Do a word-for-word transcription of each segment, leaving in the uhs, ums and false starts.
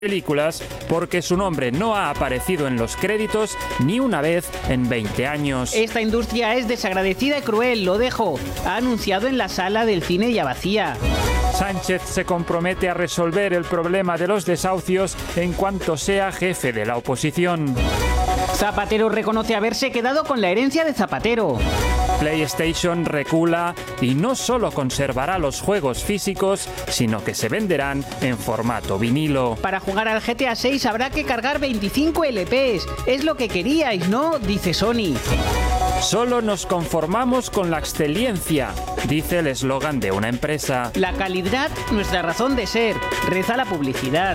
películas porque su nombre no ha aparecido en los créditos ni una vez en veinte años. Esta industria es desagradecida y cruel, lo dejo. Ha anunciado en la sala del cine ya vacía. Sánchez se compromete a resolver el problema de los desahucios en cuanto sea jefe de la oposición. Zapatero reconoce haberse quedado con la herencia de Zapatero. PlayStation recula y no solo conservará los juegos físicos, sino que se venderán en formato vinilo. Para jugar al G T A seis habrá que cargar veinticinco L Pes. Es lo que queríais, ¿no? Dice Sony. Solo nos conformamos con la exceliencia, dice el eslogan de una empresa. La calidad, nuestra razón de ser. Reza la publicidad.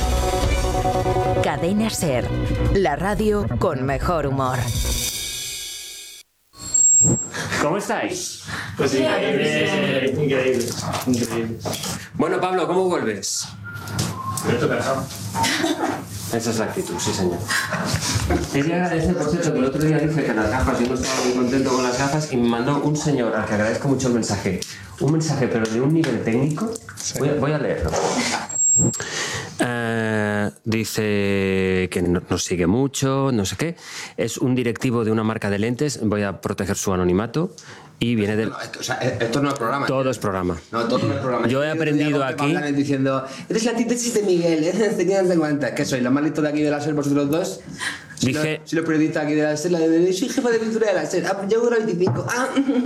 Cadena SER, la radio con mejor humor. ¿Cómo estáis? Pues increíble, increíble, increíble. Bueno, Pablo, ¿cómo vuelves? Me estoy cansado. Esa es la actitud, sí señor. Quería agradecer, por cierto, que el otro día dije que las gafas, yo no estaba muy contento con las gafas y me mandó un señor al que agradezco mucho el mensaje. Un mensaje, pero de un nivel técnico. Sí. Voy, a, voy a leerlo. Uh, dice que no, nos sigue mucho, no sé qué. Es un directivo de una marca de lentes. Voy a proteger su anonimato. Y viene del... No, esto, o sea, esto no es programa. Todo tío. es programa. No, todo no es programa. Yo he aprendido aquí... diciendo, eres la antítesis de Miguel, ¿eh? ¿De cuenta? ¿Qué soy? ¿Los más listos de aquí de la SER vosotros dos? Si Dije... Los, si los periodistas aquí de la SER, la de... Soy jefa de pintura de la SER. Ah, yo duro veinticinco. Ah.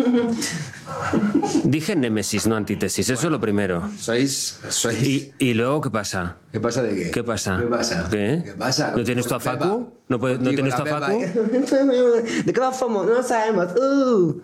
Dije némesis, no antítesis. Eso bueno, es lo primero. Sois... sois... ¿Y, ¿Y luego qué pasa? ¿Qué pasa de qué? ¿Qué pasa? ¿Qué pasa? ¿Qué? ¿Qué pasa? ¿No tienes tu a Facu? ¿No, puedes, ¿no tienes tu a Facu? ¿De qué vamos? No sabemos. Uh.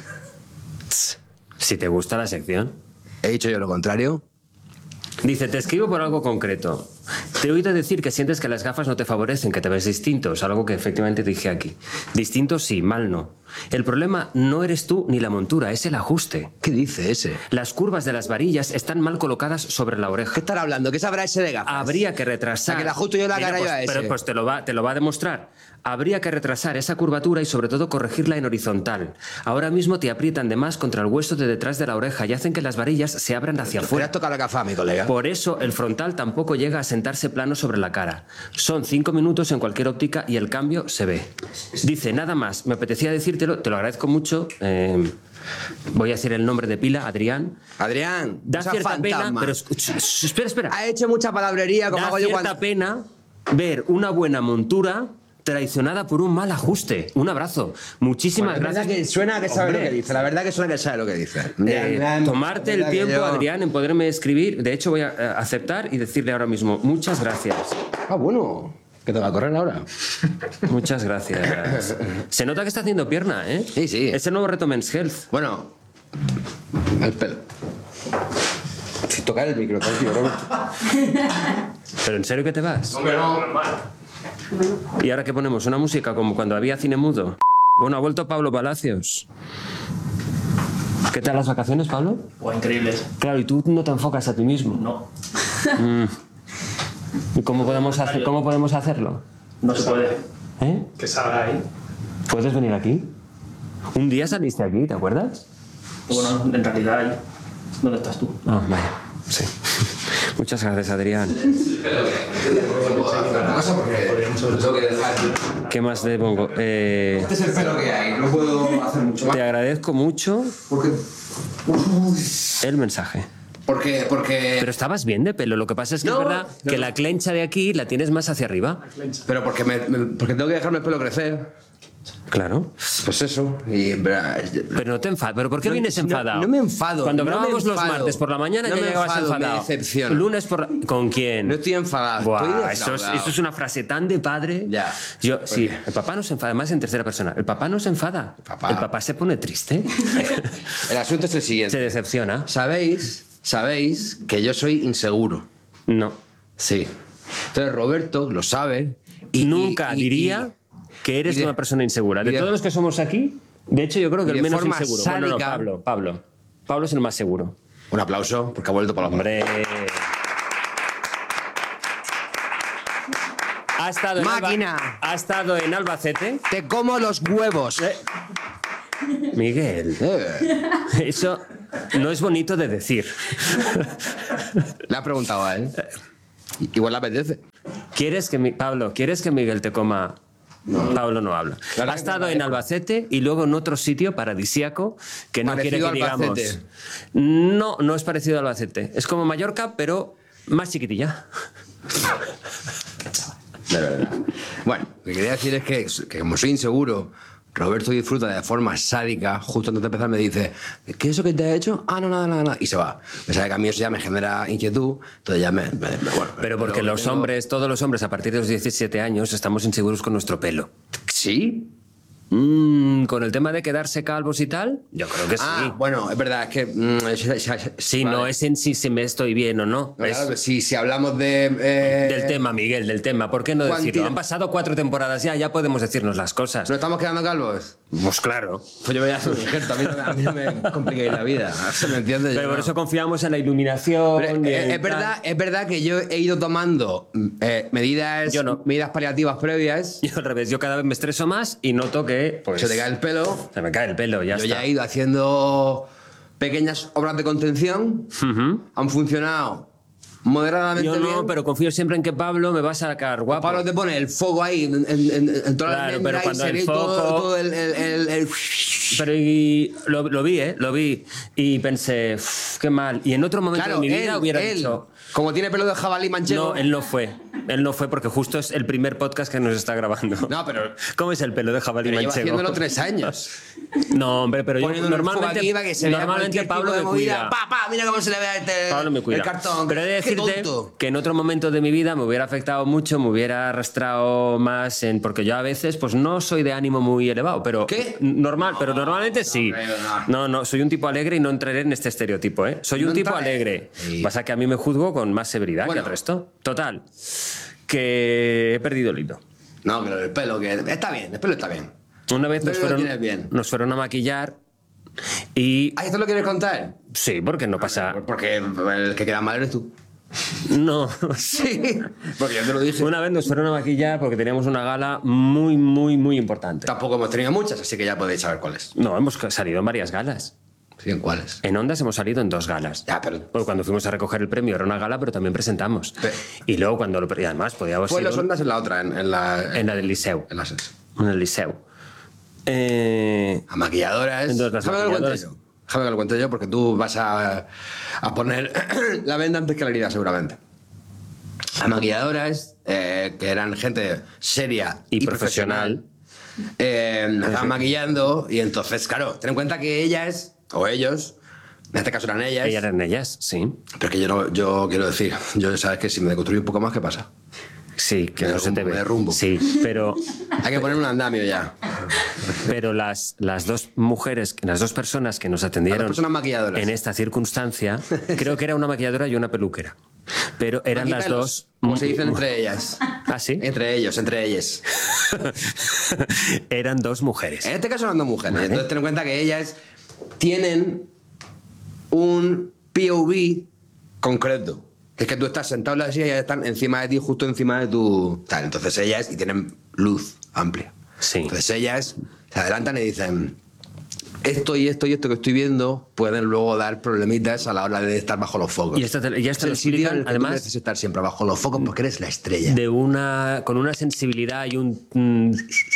Si te gusta la sección. ¿He dicho yo lo contrario? Dice, te escribo por algo concreto. Te he oído decir que sientes que las gafas no te favorecen, que te ves distinto. Es algo que efectivamente te dije aquí. Distinto sí, mal no. El problema no eres tú ni la montura, es el ajuste. ¿Qué dice ese? Las curvas de las varillas están mal colocadas sobre la oreja. ¿Qué estará hablando? ¿Qué sabrá ese de gafas? Habría que retrasar... ¿A que le ajusto yo la cara pues, yo a ese? Pero pues te lo, va, te lo va a demostrar. Habría que retrasar esa curvatura y sobre todo corregirla en horizontal. Ahora mismo te aprietan de más contra el hueso de detrás de la oreja y hacen que las varillas se abran hacia afuera. ¿Te has tocado la gafa, mi colega? Por eso el frontal tampoco llega a sentarse plano sobre la cara. Son cinco minutos en cualquier óptica y el cambio se ve. Dice, nada más, me apetecía decírtelo, te lo agradezco mucho. Eh, voy a decir el nombre de pila, Adrián. Adrián, da cierta pena, pero espera, espera. Ha hecho mucha palabrería, como da hago yo cierta cuando... pena ver una buena montura traicionada por un mal ajuste. Un abrazo. Muchísimas bueno, gracias. La verdad que suena que sabe Hombre. lo que dice. La verdad que suena que sabe lo que dice. Eh, tomarte el tiempo, yo... Adrián, en poderme escribir. De hecho, voy a aceptar y decirle ahora mismo muchas gracias. Ah, bueno. ¿Que te va a correr ahora? Muchas gracias. Se nota que está haciendo pierna, ¿eh? Sí, sí. Es el nuevo reto Men's Health. Bueno, el pelo. Si tocar el micro, tío, Roberto. ¿Pero en serio que te vas? Hombre, no, normal. ¿Y ahora qué ponemos? ¿Una música como cuando había cine mudo? Bueno, ha vuelto Pablo Palacios. ¿Qué tal las vacaciones, Pablo? Pues increíbles. Claro, y tú no te enfocas a ti mismo. No. Mm. ¿Y cómo podemos, hacer, cómo podemos hacerlo? No se puede. ¿Eh? Que salga ahí. ¿Puedes venir aquí? Un día saliste aquí, ¿te acuerdas? Bueno, en realidad, ¿dónde estás tú? Ah, vaya. Sí. Muchas gracias, Adrián. ¿Qué más le pongo? Eh, este es el pelo que hay, no puedo hacer mucho más. Te agradezco mucho porque... el mensaje. Porque, porque... Pero estabas bien de pelo, lo que pasa es que no, es verdad no. que la clencha de aquí la tienes más hacia arriba. Pero porque, me, me, porque tengo que dejarme el pelo crecer. Claro. Pues eso. Y, pero no te enfadas. ¿Pero por qué no, vienes enfadado? No, no me enfado. Cuando no grabamos enfado. los martes por la mañana no ya llegabas enfado, enfadado. Me decepciona. Lunes por la... ¿Con quién? No estoy enfadado. Buah, estoy eso, es, eso es una frase tan de padre. Ya. Yo, sí, el papá no se enfada, más en tercera persona. El papá no se enfada. El papá, el papá se pone triste. El asunto es el siguiente. Se decepciona. ¿Sabéis? ¿Sabéis que yo soy inseguro? No. Sí. Entonces Roberto lo sabe. Y nunca y, y, diría y, que eres de, una persona insegura. De, de todos los que somos aquí, de hecho yo creo que el menos inseguro. Sádica, bueno, no, Pablo, Pablo. Pablo es el más seguro. Un aplauso, porque ha vuelto para la hombre. Ha estado, en Máquina. Alba, ha estado en Albacete. Te como los huevos. Eh. Miguel, eh. eso no es bonito de decir. Le ha preguntado a él. Igual le apetece. ¿Quieres que mi... Pablo, ¿quieres que Miguel te coma? No. Pablo no habla. Claro, ha estado claro, en claro. Albacete y luego en otro sitio paradisíaco que no Parecido quiere que a Albacete. digamos. No, no es parecido a Albacete. Es como Mallorca, pero más chiquitilla. De verdad. Bueno, lo que quería decir es que, que como soy inseguro, Roberto disfruta de forma sádica. Justo antes de empezar me dice, ¿qué es eso que te ha hecho? Ah, no, nada, nada, nada. Y se va. Me sabe que a mí eso ya me genera inquietud. Entonces ya me... me- me- bueno, Pero porque pero los tengo- hombres, todos los hombres a partir de los diecisiete años estamos inseguros con nuestro pelo. ¿Sí? Mm, con el tema de quedarse calvos y tal, yo creo que sí. Ah, bueno, es verdad, es que... mm, Sí, vale. no es en sí si me estoy bien o no. No, es claro, si, si hablamos de... eh, del tema, Miguel, del tema. ¿Por qué no ¿cuánti- decirlo? Han pasado cuatro temporadas ya, ya podemos decirnos las cosas. ¿No estamos quedando calvos? Pues claro. Pues yo voy a hacer un injerto, a mí no me, a mí no me compliquéis la vida. ¿Se me entiende? Pero Yo por no. eso confiamos en la iluminación. Pero, y eh, en es, verdad, tal. es verdad que yo he ido tomando eh, medidas, Yo no. medidas paliativas previas. Yo al revés, yo cada vez me estreso más y noto que pues, Se te cae el pelo. se me cae el pelo, ya Yo está. ya he ido haciendo pequeñas obras de contención. Ujú. Han funcionado moderadamente Yo no, bien. pero confío siempre en que Pablo me va a sacar guapo. Pablo te pone el fuego ahí en, en, en, en toda Claro, la pero almendra y cuando se el ve todo, foco- todo el... el, el, el- Pero y, lo, lo vi, ¿eh? Lo vi. Y pensé, "Uf, qué mal". Y en otro momento Claro, de mi vida él, hubiera él, dicho... como tiene pelo de jabalí manchego... No, él no fue. Él no fue porque justo es el primer podcast que nos está grabando. No, pero- ¿Cómo es el pelo de jabalí pero lleva manchego? haciéndolo tres años. No, hombre, pero yo Poniéndole el fuego normalmente, aquí para que se vea normalmente cualquier Pablo tipo de me movida. cuida. Pa, pa, mira cómo se le ve este, Pablo me cuida. el cartón. Pero he de Qué decirte tonto. que en otro momento de mi vida me hubiera afectado mucho, me hubiera arrastrado más en... Porque yo a veces pues no soy de ánimo muy elevado, pero... ¿Qué? Normal, pero normalmente sí. no. No, no, soy un tipo alegre y no entraré en este estereotipo, ¿eh? Soy un No tipo entraré. alegre. Sí. Pasa que a mí me juzgo con más severidad Bueno. que el resto. Total. Que he perdido el hilo. No, pero el pelo, que está bien, el pelo está bien. Una vez nos Pero lo fueron, tienes bien. nos fueron a maquillar y... ¿Ah, esto lo quieres contar? Sí, porque no pasa... Porque el que queda mal eres tú. No, Sí, porque yo te lo dije. Una vez nos fueron a maquillar porque teníamos una gala muy, muy, muy importante. Tampoco hemos tenido muchas, así que ya podéis saber cuáles. No, hemos salido en varias galas. Sí, ¿en cuáles? En Ondas hemos salido en dos galas. Ya, pero- Porque cuando fuimos a recoger el premio era una gala, pero también presentamos. Pe- Y luego cuando lo... Y además podíamos Fue ir los ondas en la otra, en, en la... en la del Liceu. en las es. En el Liceu. Eh... A maquilladoras. Entonces, las Déjame que lo cuente maquilladoras- yo. Déjame que lo cuente yo porque tú vas a, a poner la venda antes que la herida, seguramente. Las maquilladoras, eh, que eran gente seria Y y, profesional. profesional, eh, nos estaban maquillando y entonces, claro, ten en cuenta que ellas, o ellos, en este caso eran ellas, Ellas eran ellas, sí. pero es que yo, no, yo quiero decir, yo sabes que si me deconstruyo un poco más, ¿qué pasa? Sí, que Me no se te derrumbo, ve. me derrumbo. Sí, pero... Hay que poner un andamio ya. Pero las, las dos mujeres, las dos personas que nos Las atendieron dos personas maquilladoras. en esta circunstancia, creo que era una maquilladora y una peluquera. Pero eran las Maquipelos, dos... como se dicen entre ellas. ¿Ah, sí? Entre ellos, entre ellas. Eran dos mujeres. En este caso eran dos mujeres. Entonces ten en cuenta que ellas tienen un P O V concreto. Que es que tú estás sentado en la silla y ellas están encima de ti, justo encima de tu... Tal. Entonces ellas, y tienen luz amplia. Sí. Entonces ellas se adelantan y dicen, esto y esto y esto que estoy viendo pueden luego dar problemitas a la hora de estar bajo los focos. Y esto te- y esto es lo el sitio explican, en el que además- tú mereces estar siempre bajo los focos porque eres la estrella. De una, con una sensibilidad y un... mm,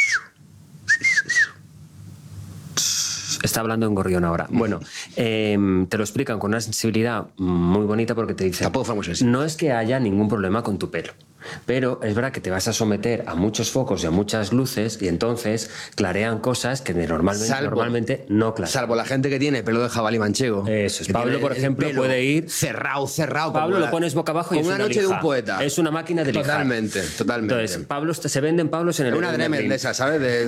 Está hablando en gorrión ahora. Bueno, eh, te lo explican con una sensibilidad muy bonita porque te dicen... Tampoco fue muy sensible. No es que haya ningún problema con tu pelo, pero es verdad que te vas a someter a muchos focos y a muchas luces y entonces clarean cosas que de normalmente, Salvo- normalmente no clarean. Salvo la gente que tiene pelo de jabalí manchego. Eso es. que Pablo, tiene por el ejemplo, pelo puede ir- cerrado, cerrado. Pablo como lo la- pones boca abajo y como es una una noche de lija. un poeta. Es una máquina de lijar. Totalmente, totalmente. Entonces, Pablo, se venden Pablos en el... Es una Dremel de esas, ¿sabes? De...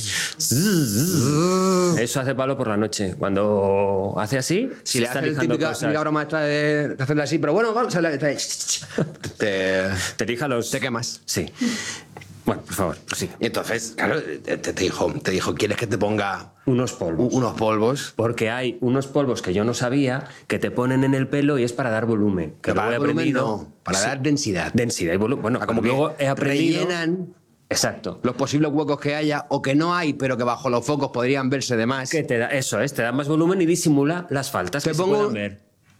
Eso hace Pablo por la noche. Cuando hace así, Si le está haces el lijando típico cosas. la broma esta de de hacerle así, pero bueno, vamos a hablar. Te, Te lija los... te quemas. Sí. Bueno, por favor, prosigue. Y entonces, claro, te, te dijo, te dijo, ¿quieres que te ponga Unos u- polvos. unos polvos? Porque hay unos polvos que yo no sabía que te ponen en el pelo y es para dar volumen. Que Que para luego he dar volumen, aprendido- no, para Sí. dar densidad. Densidad y volumen. Bueno, Ah, como como que luego he aprendido... rellenan Exacto. los posibles huecos que haya o que no hay, pero que bajo los focos podrían verse de más. Que te da, eso es, te da más volumen y disimula las faltas Te que pongo- se pueden ver.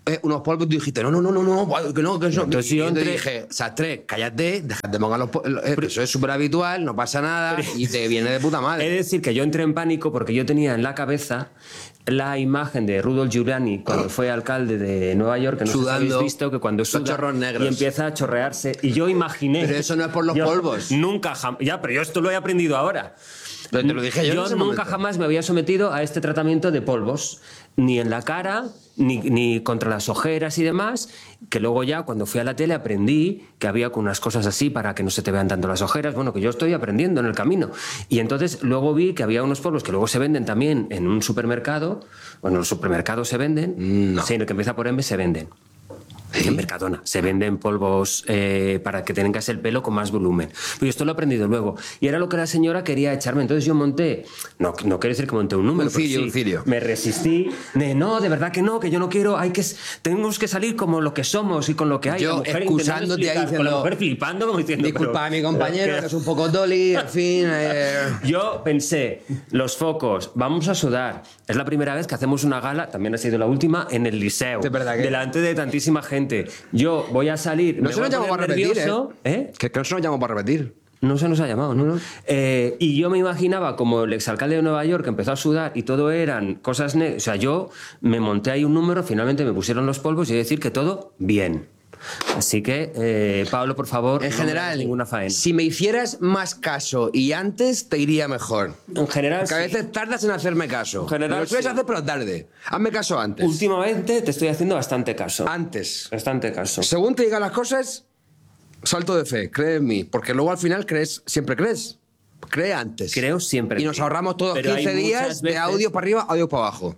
eh, unos polvos, tú dijiste, no, no, no, no, no, que no, que eso. Entonces y yo yo te entré- dije, Sastre, cállate, déjate pongan los polvos. Eh, eso es súper habitual, no pasa nada y te viene de puta He madre. de decir que yo entré en pánico porque yo tenía en la cabeza la imagen de Rudolf Giuliani cuando fue alcalde de Nueva York, que no sé si Sudando, habéis visto, que cuando los suda chorros negros. y empieza a chorrearse. Y yo imaginé... Pero eso no es por los yo polvos. Nunca jamás... Ya, pero yo esto lo he aprendido ahora. Pero te lo dije yo en Yo ese nunca momento. jamás me había sometido a este tratamiento de polvos, ni en la cara, ni, ni contra las ojeras y demás, que luego ya cuando fui a la tele aprendí que había con unas cosas así para que no se te vean tanto las ojeras, bueno, que yo estoy aprendiendo en el camino. Y entonces luego vi que había unos polvos que luego se venden también en un supermercado, bueno, en los supermercados se venden, No. sí, en el que empieza por M se venden. En Mercadona se venden polvos eh, para que tengas el pelo con más volumen. Pero esto lo he aprendido luego. Y era lo que la señora quería echarme. Entonces yo monté, no, no quiere decir que monté un número, Un cirio, pero un sí, cirio. me resistí. De, no, de verdad que no, que yo no quiero, hay que, tenemos que salir como lo que somos y con lo que hay. Yo La mujer excusándote intentando ahí explicar, con la diciendo, mujer flipando como diciendo... Disculpa pero- a mi pero compañero, que- que es un poco dolly, en fin. eh, Yo pensé, los focos, vamos a sudar. Es la primera vez que hacemos una gala, también ha sido la última, en el Liceo. Es verdad que- Delante de tantísima gente. Yo voy a salir, No me se voy nos a llama poner para repetir, nervioso, ¿eh? ¿eh? Que, que no se nos llama para repetir. No se nos ha llamado, ¿no? Eh, y yo me imaginaba como el exalcalde de Nueva York que empezó a sudar y todo eran cosas negras. O sea, yo me monté ahí un número, finalmente me pusieron los polvos y he de decir que todo bien. Así que, eh, Pablo, por favor, En no me general, hagas ninguna faena. si me hicieras más caso y antes, te iría mejor. En general, Porque a sí. veces tardas en hacerme caso. En general, Me lo sueles sí. hacer, pero tarde. Hazme caso antes. Últimamente te estoy haciendo bastante caso. Antes. Bastante caso. Según te digan las cosas, salto de fe, cree en mí. Porque luego al final crees, siempre crees. Cree antes. Creo siempre Y en nos ti. ahorramos todos Pero hay quince días muchas de veces- audio para arriba, audio para abajo.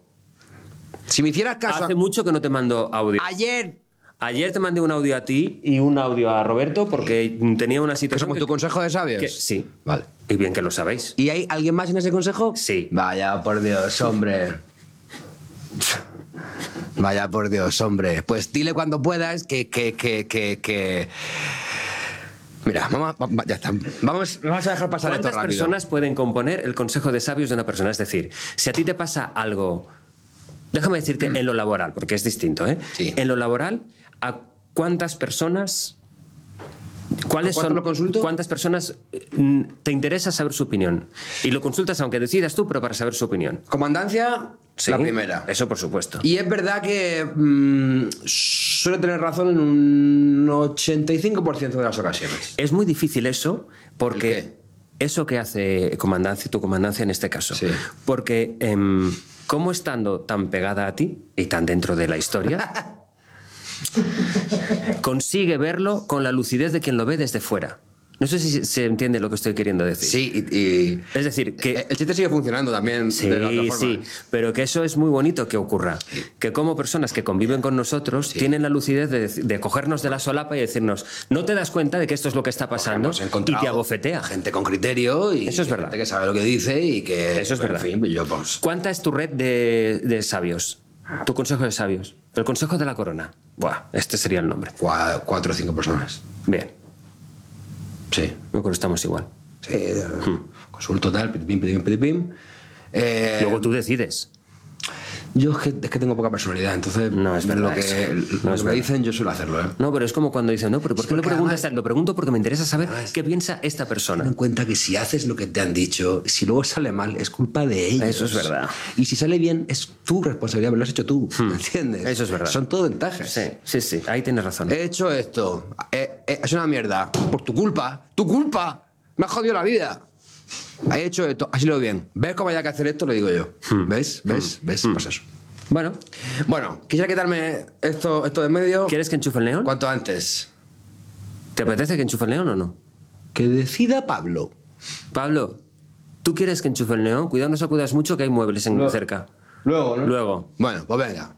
Si me hicieras caso. Hace mucho que no te mando audio. Ayer, Ayer te mandé un audio a ti y un audio a Roberto porque tenía una que situación... somos tu consejo de sabios. que- sí. Vale. Y bien que lo sabéis. ¿Y hay alguien más en ese consejo? Sí. Vaya por Dios, hombre. Vaya por Dios, hombre. Pues dile cuando puedas que, que, que, que, que... Mira, vamos, a- va- ya está. Vamos, vamos a dejar pasar esto ¿Cuántas rápido. personas pueden componer el consejo de sabios de una persona? Es decir, si a ti te pasa algo... Déjame decirte en lo laboral, porque es distinto, ¿eh? Sí. En lo laboral, ¿a cuántas personas... ¿Cuáles ¿Cuánto son, lo consulto? ¿Cuántas personas mm, te interesa saber su opinión? Y lo consultas aunque decidas tú, pero para saber su opinión. Comandancia, Sí, la primera. Eso por supuesto. Y es verdad que mm, suele tener razón en un ochenta y cinco por ciento de las ocasiones. Es muy difícil eso, ¿El porque eso que hace comandancia, tu comandancia en este caso, Sí. porque em, como estando tan pegada a ti y tan dentro de la historia, consigue verlo con la lucidez de quien lo ve desde fuera. No sé si se entiende lo que estoy queriendo decir. Sí, y, y- Es decir, que... el chiste sigue funcionando también Sí, de la otra forma. sí, pero que eso es muy bonito que ocurra. Que como personas que conviven con nosotros tienen la lucidez de, de cogernos de la solapa y decirnos, no te das cuenta de que esto es lo que está pasando Hemos y encontrado te abofetea. gente con criterio y Eso es verdad. gente que sabe lo que dice y que... Eso es en verdad. fin, yo pues... ¿Cuánta es tu red de, de sabios? Tu consejo de sabios. El consejo de la corona. Buah, este sería el nombre. cua- Cuatro o cinco personas. Bien, Sí. yo creo que estamos igual. Sí. Consulto tal, pim, pim, pim, pim. Eh, Luego tú decides. Yo es que, es que tengo poca personalidad, entonces No, es verdad lo que, eso. lo No que es me verdad. dicen yo suelo hacerlo. ¿eh? No, pero es como cuando dicen, no, pero ¿por qué lo porque preguntas? además- Lo pregunto porque me interesa saber qué piensa esta persona. Ten en cuenta que si haces lo que te han dicho, si luego sale mal, es culpa de ellos. Eso es verdad. Y si sale bien, es tu responsabilidad, me lo has hecho tú. ¿Me entiendes? Eso es verdad. Son todo ventajas. Sí, sí, sí, ahí tienes razón. He hecho esto. eh, eh, es una mierda. Por tu culpa. ¡Tu culpa! Me has jodido la vida. He hecho esto. Así lo veo bien. ¿Ves cómo hay que hacer esto? Lo digo yo. ¿Ves? ¿Ves? ¿Ves? Pues eso. Bueno, Bueno, quisiera quitarme esto, esto de en medio. ¿quieres que enchufe el neón? Cuanto antes. ¿Te apetece que enchufe el neón o no? Que decida Pablo. Pablo, ¿tú quieres que enchufe el neón? Cuidado, no sacudas mucho que hay muebles en cerca. Luego, ¿no? Luego. Bueno, pues venga.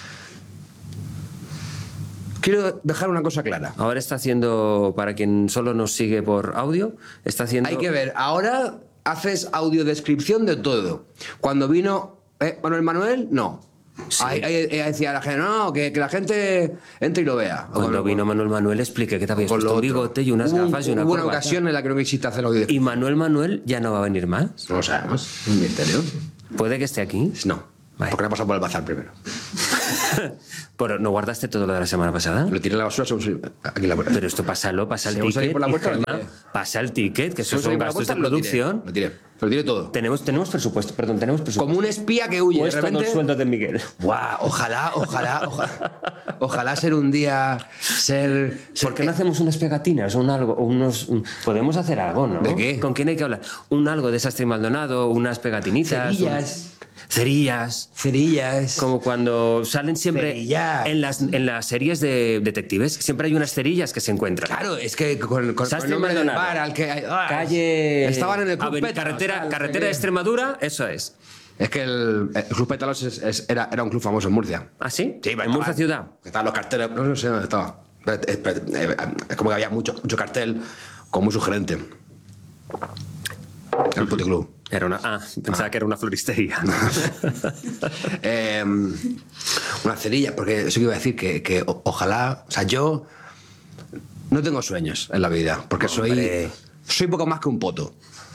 Quiero dejar una cosa clara. Ahora está haciendo, para quien solo nos sigue por audio, está haciendo... Hay que ver, ahora haces audiodescripción de todo. Cuando vino eh, Manuel Manuel, no. Sí. Ahí, ahí- ahí decía la gente, no, que, que la gente entre y lo vea. Cuando Con- vino Manuel Manuel, expliqué que te habías con lo puesto un otro. bigote y unas Hubo- gafas y una Hubo una corbata. ocasión en la que no quisiste hacer audiodescripción. ¿Y Manuel Manuel ya no va a venir más? No lo sabemos, es un misterio. ¿Puede que esté aquí? No, Vale. porque le ha pasado por el bazar primero. Pero, ¿no guardaste todo lo de la semana pasada? Lo tiré a la basura, somos aquí en la puerta. Pero esto pásalo, pasa el Si vamos a ir ticket. por la puerta, y, lo Gemma, tiré. pasa el ticket, que eso Somos son aquí por la gastos de puerta, lo tiré, producción. Lo tiré, lo tiré todo. Tenemos, tenemos presupuesto, perdón, tenemos presupuesto. Como un espía que huye. Pues de todo repente, el sueldo de Miguel. Buah, ojalá, ojalá, ojalá, ojalá ser un día ser. ser ¿Por qué no hacemos unas pegatinas o un algo? O unos, un- podemos hacer algo, ¿no? ¿De qué? ¿Con quién hay que hablar? Un algo de Sastre y Maldonado, unas pegatinitas. Cerillas. un- Cerillas. cerillas? Como cuando salen siempre Cerillas. en las, en las series de detectives, siempre hay unas cerillas que se encuentran. Claro, es que con, con- con Sastre el nombre del Maldonado. bar al que. ah, Calle. Estaban en el Club Aven- Pétalos, Carretera, tal, carretera no sé de qué. Extremadura, eso es. Es que el, el Club Pétalos es- es- era, era un club famoso en Murcia. ¿Ah, sí? Sí, ¿En Murcia ciudad? Estaban los carteles, no sé dónde estaba. Es, es- es como que había mucho, mucho cartel con muy sugerente. Era el puticlub. Era una, ah, pensaba que era una floristería. Eh, una cerilla, porque eso que iba a decir, que, que o- ojalá. O sea, yo no tengo sueños en la vida, porque soy. Hombre. Soy poco más que un poto.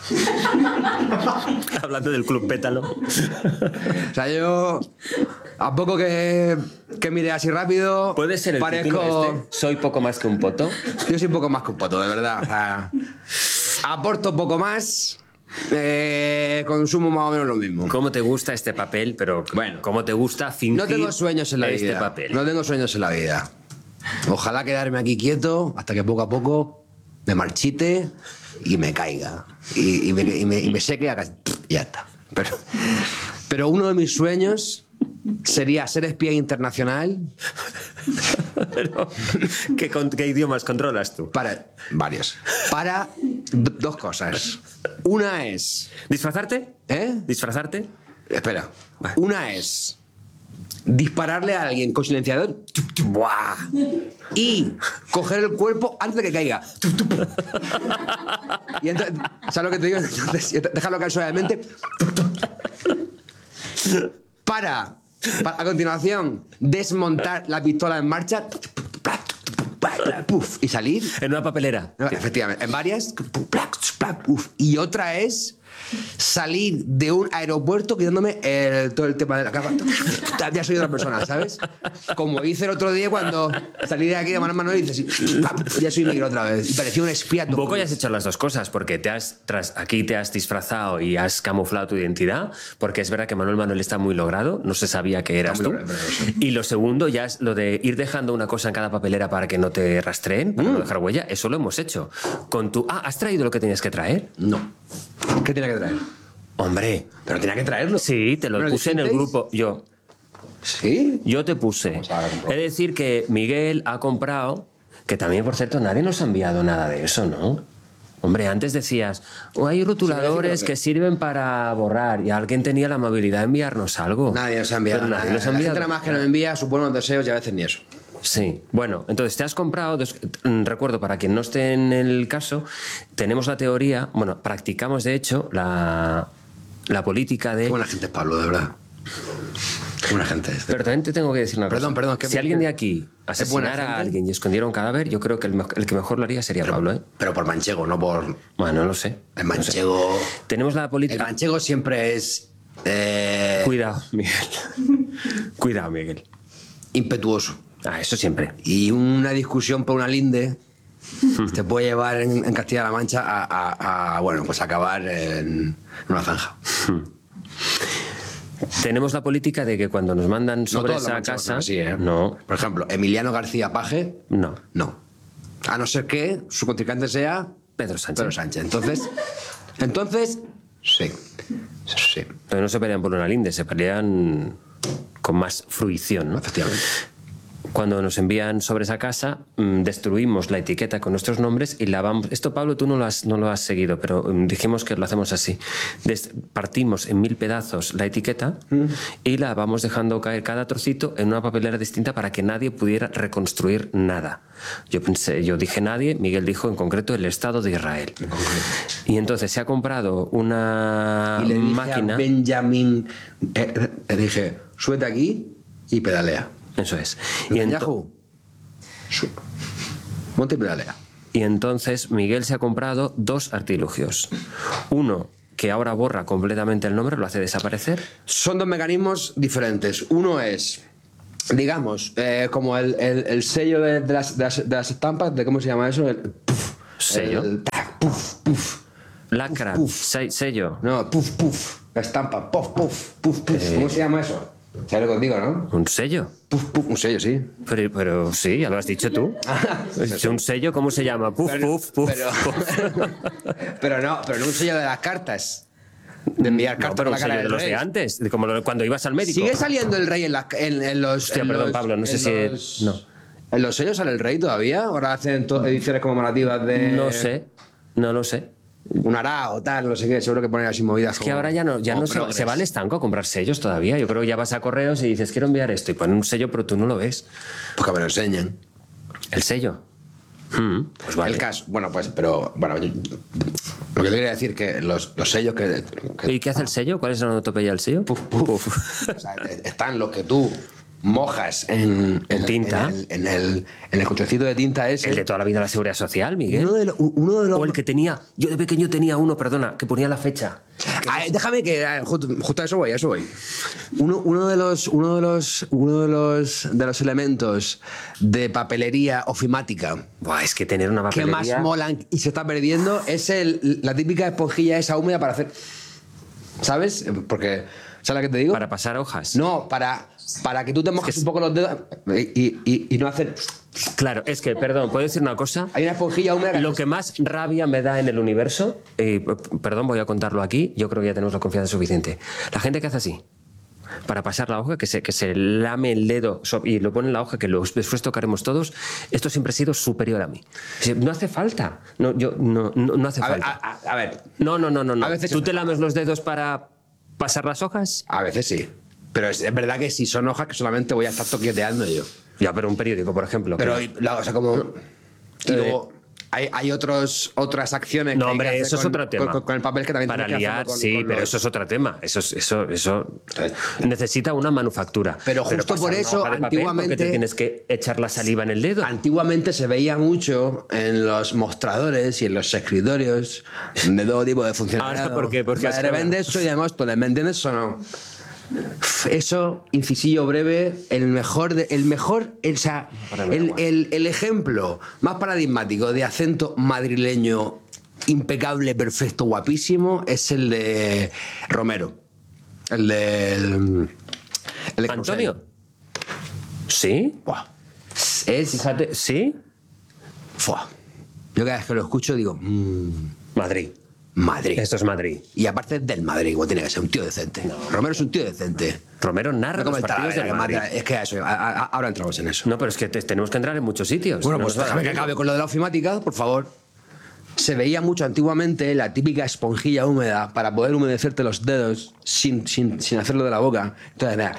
Hablando del Club Pétalo. O sea, yo. A poco que, que mire así rápido. ¿Puede ser el parezco. título este? Soy poco más que un poto. Yo soy poco más que un poto, de verdad. O sea, aporto poco más. Eh, consumo más o menos lo mismo. ¿Cómo te gusta este papel? Pero Bueno. ¿cómo te gusta fingir No tengo sueños en la este vida. papel? No tengo sueños en la vida. Ojalá quedarme aquí quieto hasta que poco a poco me marchite y me caiga. Y, y me, y me- y me seque y haga- y ya está. Pero, pero uno de mis sueños sería ser espía internacional Pero, ¿qué, con- qué idiomas controlas tú? para. Varios. Para d- dos cosas. Una es. ¿Disfrazarte? ¿Eh? ¿Disfrazarte? Espera. Una es dispararle a alguien con silenciador. ¡Buah! Y coger el cuerpo antes de que caiga. Y entonces, ¿sabes lo que te digo? Entonces, dejarlo caer suavemente. Para, para, a continuación, desmontar la pistola en marcha. Puf, y salir. En una papelera. No, efectivamente, en varias. Uf. Y otra es salir de un aeropuerto quitándome el- todo el tema de la capa. Ya soy otra persona, ¿sabes? Como hice el otro día cuando salí de aquí de mano en mano y dices, ya soy negro otra vez. Y parecía un espía. Un poco ya has hecho las dos cosas, porque te has, tras, aquí te has disfrazado y has camuflado tu identidad, porque es verdad que Manuel Manuel está muy logrado, no se sabía que eras muy tú. logrado, pero sí. Y lo segundo, ya es lo de ir dejando una cosa en cada papelera para que no te rastreen, para no dejar huella, eso lo hemos hecho. Con tu, ah, ¿has traído lo que tenías que traer? No. ¿Qué tiene que traer? Hombre. Pero tenía que traerlo. Sí, te lo ¿Pero puse en el dijisteis? grupo. Yo. ¿Sí? Yo te puse. Vamos a ver, compro. Es decir, que Miguel ha comprado, que también, por cierto, nadie nos ha enviado nada de eso, ¿no? Hombre, antes decías, o hay rotuladores Sí, que sirven para borrar y alguien tenía la amabilidad de enviarnos algo. Nadie nos ha enviado. Pero nadie nada. nos ha La enviado. gente nada más que nos envía sus buenos deseos y a veces ni eso. Sí, bueno, entonces te has comprado, des- mm, recuerdo, para quien no esté en el caso, tenemos la teoría, bueno, practicamos de hecho la, la política de... Qué buena gente es Pablo, de verdad. Qué buena gente es. Pero también te tengo que decir una cosa. Perdón, perdón, que- si alguien de aquí ¿Es buena asesinara a gente? alguien y escondiera un cadáver, yo creo que el, me- el que mejor lo haría sería Pablo, ¿eh? Pero por manchego, no por. Bueno, no lo sé. El No sé. manchego. Tenemos la El política... manchego siempre es. eh, Cuidado, Miguel. Cuidado, Miguel. impetuoso. Ah, eso siempre. Y una discusión por una linde te puede llevar en, en Castilla-La Mancha a, a- a, bueno, pues acabar en una zanja. Tenemos la política de que cuando nos mandan sobre todos los esa manchegos casa... son así, ¿eh? No, Por ejemplo, Emiliano García Paje, no. no. A no ser que su contrincante sea Pedro Sánchez. Pedro Sánchez. Entonces, entonces, sí. Sí, Pero no se pelean por una linde, se pelean con más fruición, ¿no? efectivamente. Cuando nos envían sobre esa casa, mm, destruimos la etiqueta con nuestros nombres y la vamos... Esto, Pablo, tú no lo has, no lo has seguido, pero mm, dijimos que lo hacemos así. Des- partimos en mil pedazos la etiqueta y la vamos dejando caer cada trocito en una papelera distinta para que nadie pudiera reconstruir nada. Yo pensé, yo dije nadie, Miguel dijo en concreto el Estado de Israel. Y entonces se ha comprado una Y le dije máquina... a Benjamin, eh, le dije, súbete aquí y pedalea. Eso es. Y, ento- Netanyahu, su- monte y pedalea. y entonces Miguel se ha comprado dos artilugios. Uno que ahora borra completamente el nombre, lo hace desaparecer. Son dos mecanismos diferentes. Uno es digamos, eh, como el, el, el sello de, de, las, de, las, de las estampas, de ¿cómo se llama eso? El, puff, ¿Sello? El, tac, puff, puff. Lacra, Puf. se- sello. No, puff, puff. La estampa, puff, puff, puff, puff. Eh. ¿Cómo se llama eso? ¿Sabes lo que os digo, no? ¿Un sello? Puff, puff, un sello, sí. Pero, pero sí, ya lo has dicho tú. ¿Es un sello? ¿Cómo se llama? Puf, Pero- puf, puf. pero- puf. Pero no, pero no un sello de las cartas. De enviar No, cartas pero con un la cara sello de del los rey. de antes, de como lo- cuando ibas al médico. ¿Sigue saliendo el rey en, las- en, en los. Hostia, en perdón, los- Pablo, no sé en si- los- no. ¿En los sellos sale el rey todavía? ¿Ahora hacen to- ediciones conmemorativas de. No sé, no lo sé. Un ará o tal, no sé qué, seguro que ponen así movidas. Es que ahora ya no, ya no se, se va al estanco a comprar sellos todavía. Yo creo que ya vas a correos y dices, quiero enviar esto, y ponen un sello, pero tú no lo ves. Pues que me lo enseñen. ¿El sello? Mm, pues vale. El caso, bueno, pues, pero, bueno, yo- lo que te quería decir que los, los sellos que, que- ¿Y qué hace el sello? ¿Cuál es la onomatopeya del sello? puf, puf, o sea, están los que tú mojas en, En tinta. en el, en el, en el cochecito de tinta ese. El de toda la vida de la Seguridad Social, Miguel. Uno de, lo- uno de los O el que tenía, yo de pequeño tenía uno, perdona, que ponía la fecha. Ah, déjame que ah, justo, justo a eso voy, a eso voy. Uno, uno de los uno de los uno de los de los elementos de papelería ofimática Buah, es que tener una que papelería... más molan y se está perdiendo es el, la típica esponjilla esa húmeda para hacer, ¿sabes? Porque ¿sabes lo que te digo? Para pasar hojas. No, para para que tú te mojes un poco los dedos y, y, y no hacer. Claro, es que, perdón, ¿puedo decir una cosa? Hay una esponjilla húmeda que Lo que más rabia me da en el universo, y p- perdón, voy a contarlo aquí, yo creo que ya tenemos la confianza suficiente. La gente que hace así, para pasar la hoja, que se, que se lame el dedo so- y lo pone en la hoja, que lo, después tocaremos todos, esto siempre ha sido superior a mí. Es decir, no hace falta, no, yo, no, no, no hace a ver, falta. a, a- a ver, No, no, no, no. no. a veces- ¿Tú te lames los dedos para pasar las hojas? a veces sí. Pero es, es verdad que si son hojas que solamente voy a estar toqueteando yo. Ya, pero un periódico, por ejemplo. Pero, que- la- o sea, como. Y luego hay, hay otros, otras acciones No, que hay que hombre, hacer eso es con, otro tema. Con, con el papel que también Para tienes que liar, hacerlo con- sí, con pero los- eso es otro tema. Eso, es- eso, eso necesita una manufactura. Pero justo pasar por una eso, hoja de papel, antiguamente- ¿por qué te tienes que echar la saliva en el dedo. Antiguamente se veía mucho en los mostradores y en los escritorios de todo tipo de funcionariado. Ahora, ¿por qué? Porque has de cambiado. repente eso y además, ¿me entiendes eso o no? Eso, incisillo breve, el mejor, de- el mejor, el, o sea, el, el- el ejemplo más paradigmático de acento madrileño impecable, perfecto, guapísimo, es el de Romero. El del. El de Antonio. ¿Sí? Buah. Es. Fíjate, ¿sí? Fua. Yo cada vez que lo escucho digo, mmm, Madrid. Madrid. Esto es Madrid. Y aparte es del Madrid, igual tiene que ser un tío decente. Romero es un tío decente. Romero narra No como los el partidos del Talavera, que Madrid. mata- es que a eso, a- a- ahora entramos en eso. No, pero es que te- tenemos que entrar en muchos sitios. Bueno, No pues nos va a déjame dar que tiempo. acabe con lo de la ofimática, por favor. Se veía mucho antiguamente la típica esponjilla húmeda para poder humedecerte los dedos sin, sin, sin hacerlo de la boca. Entonces, mira.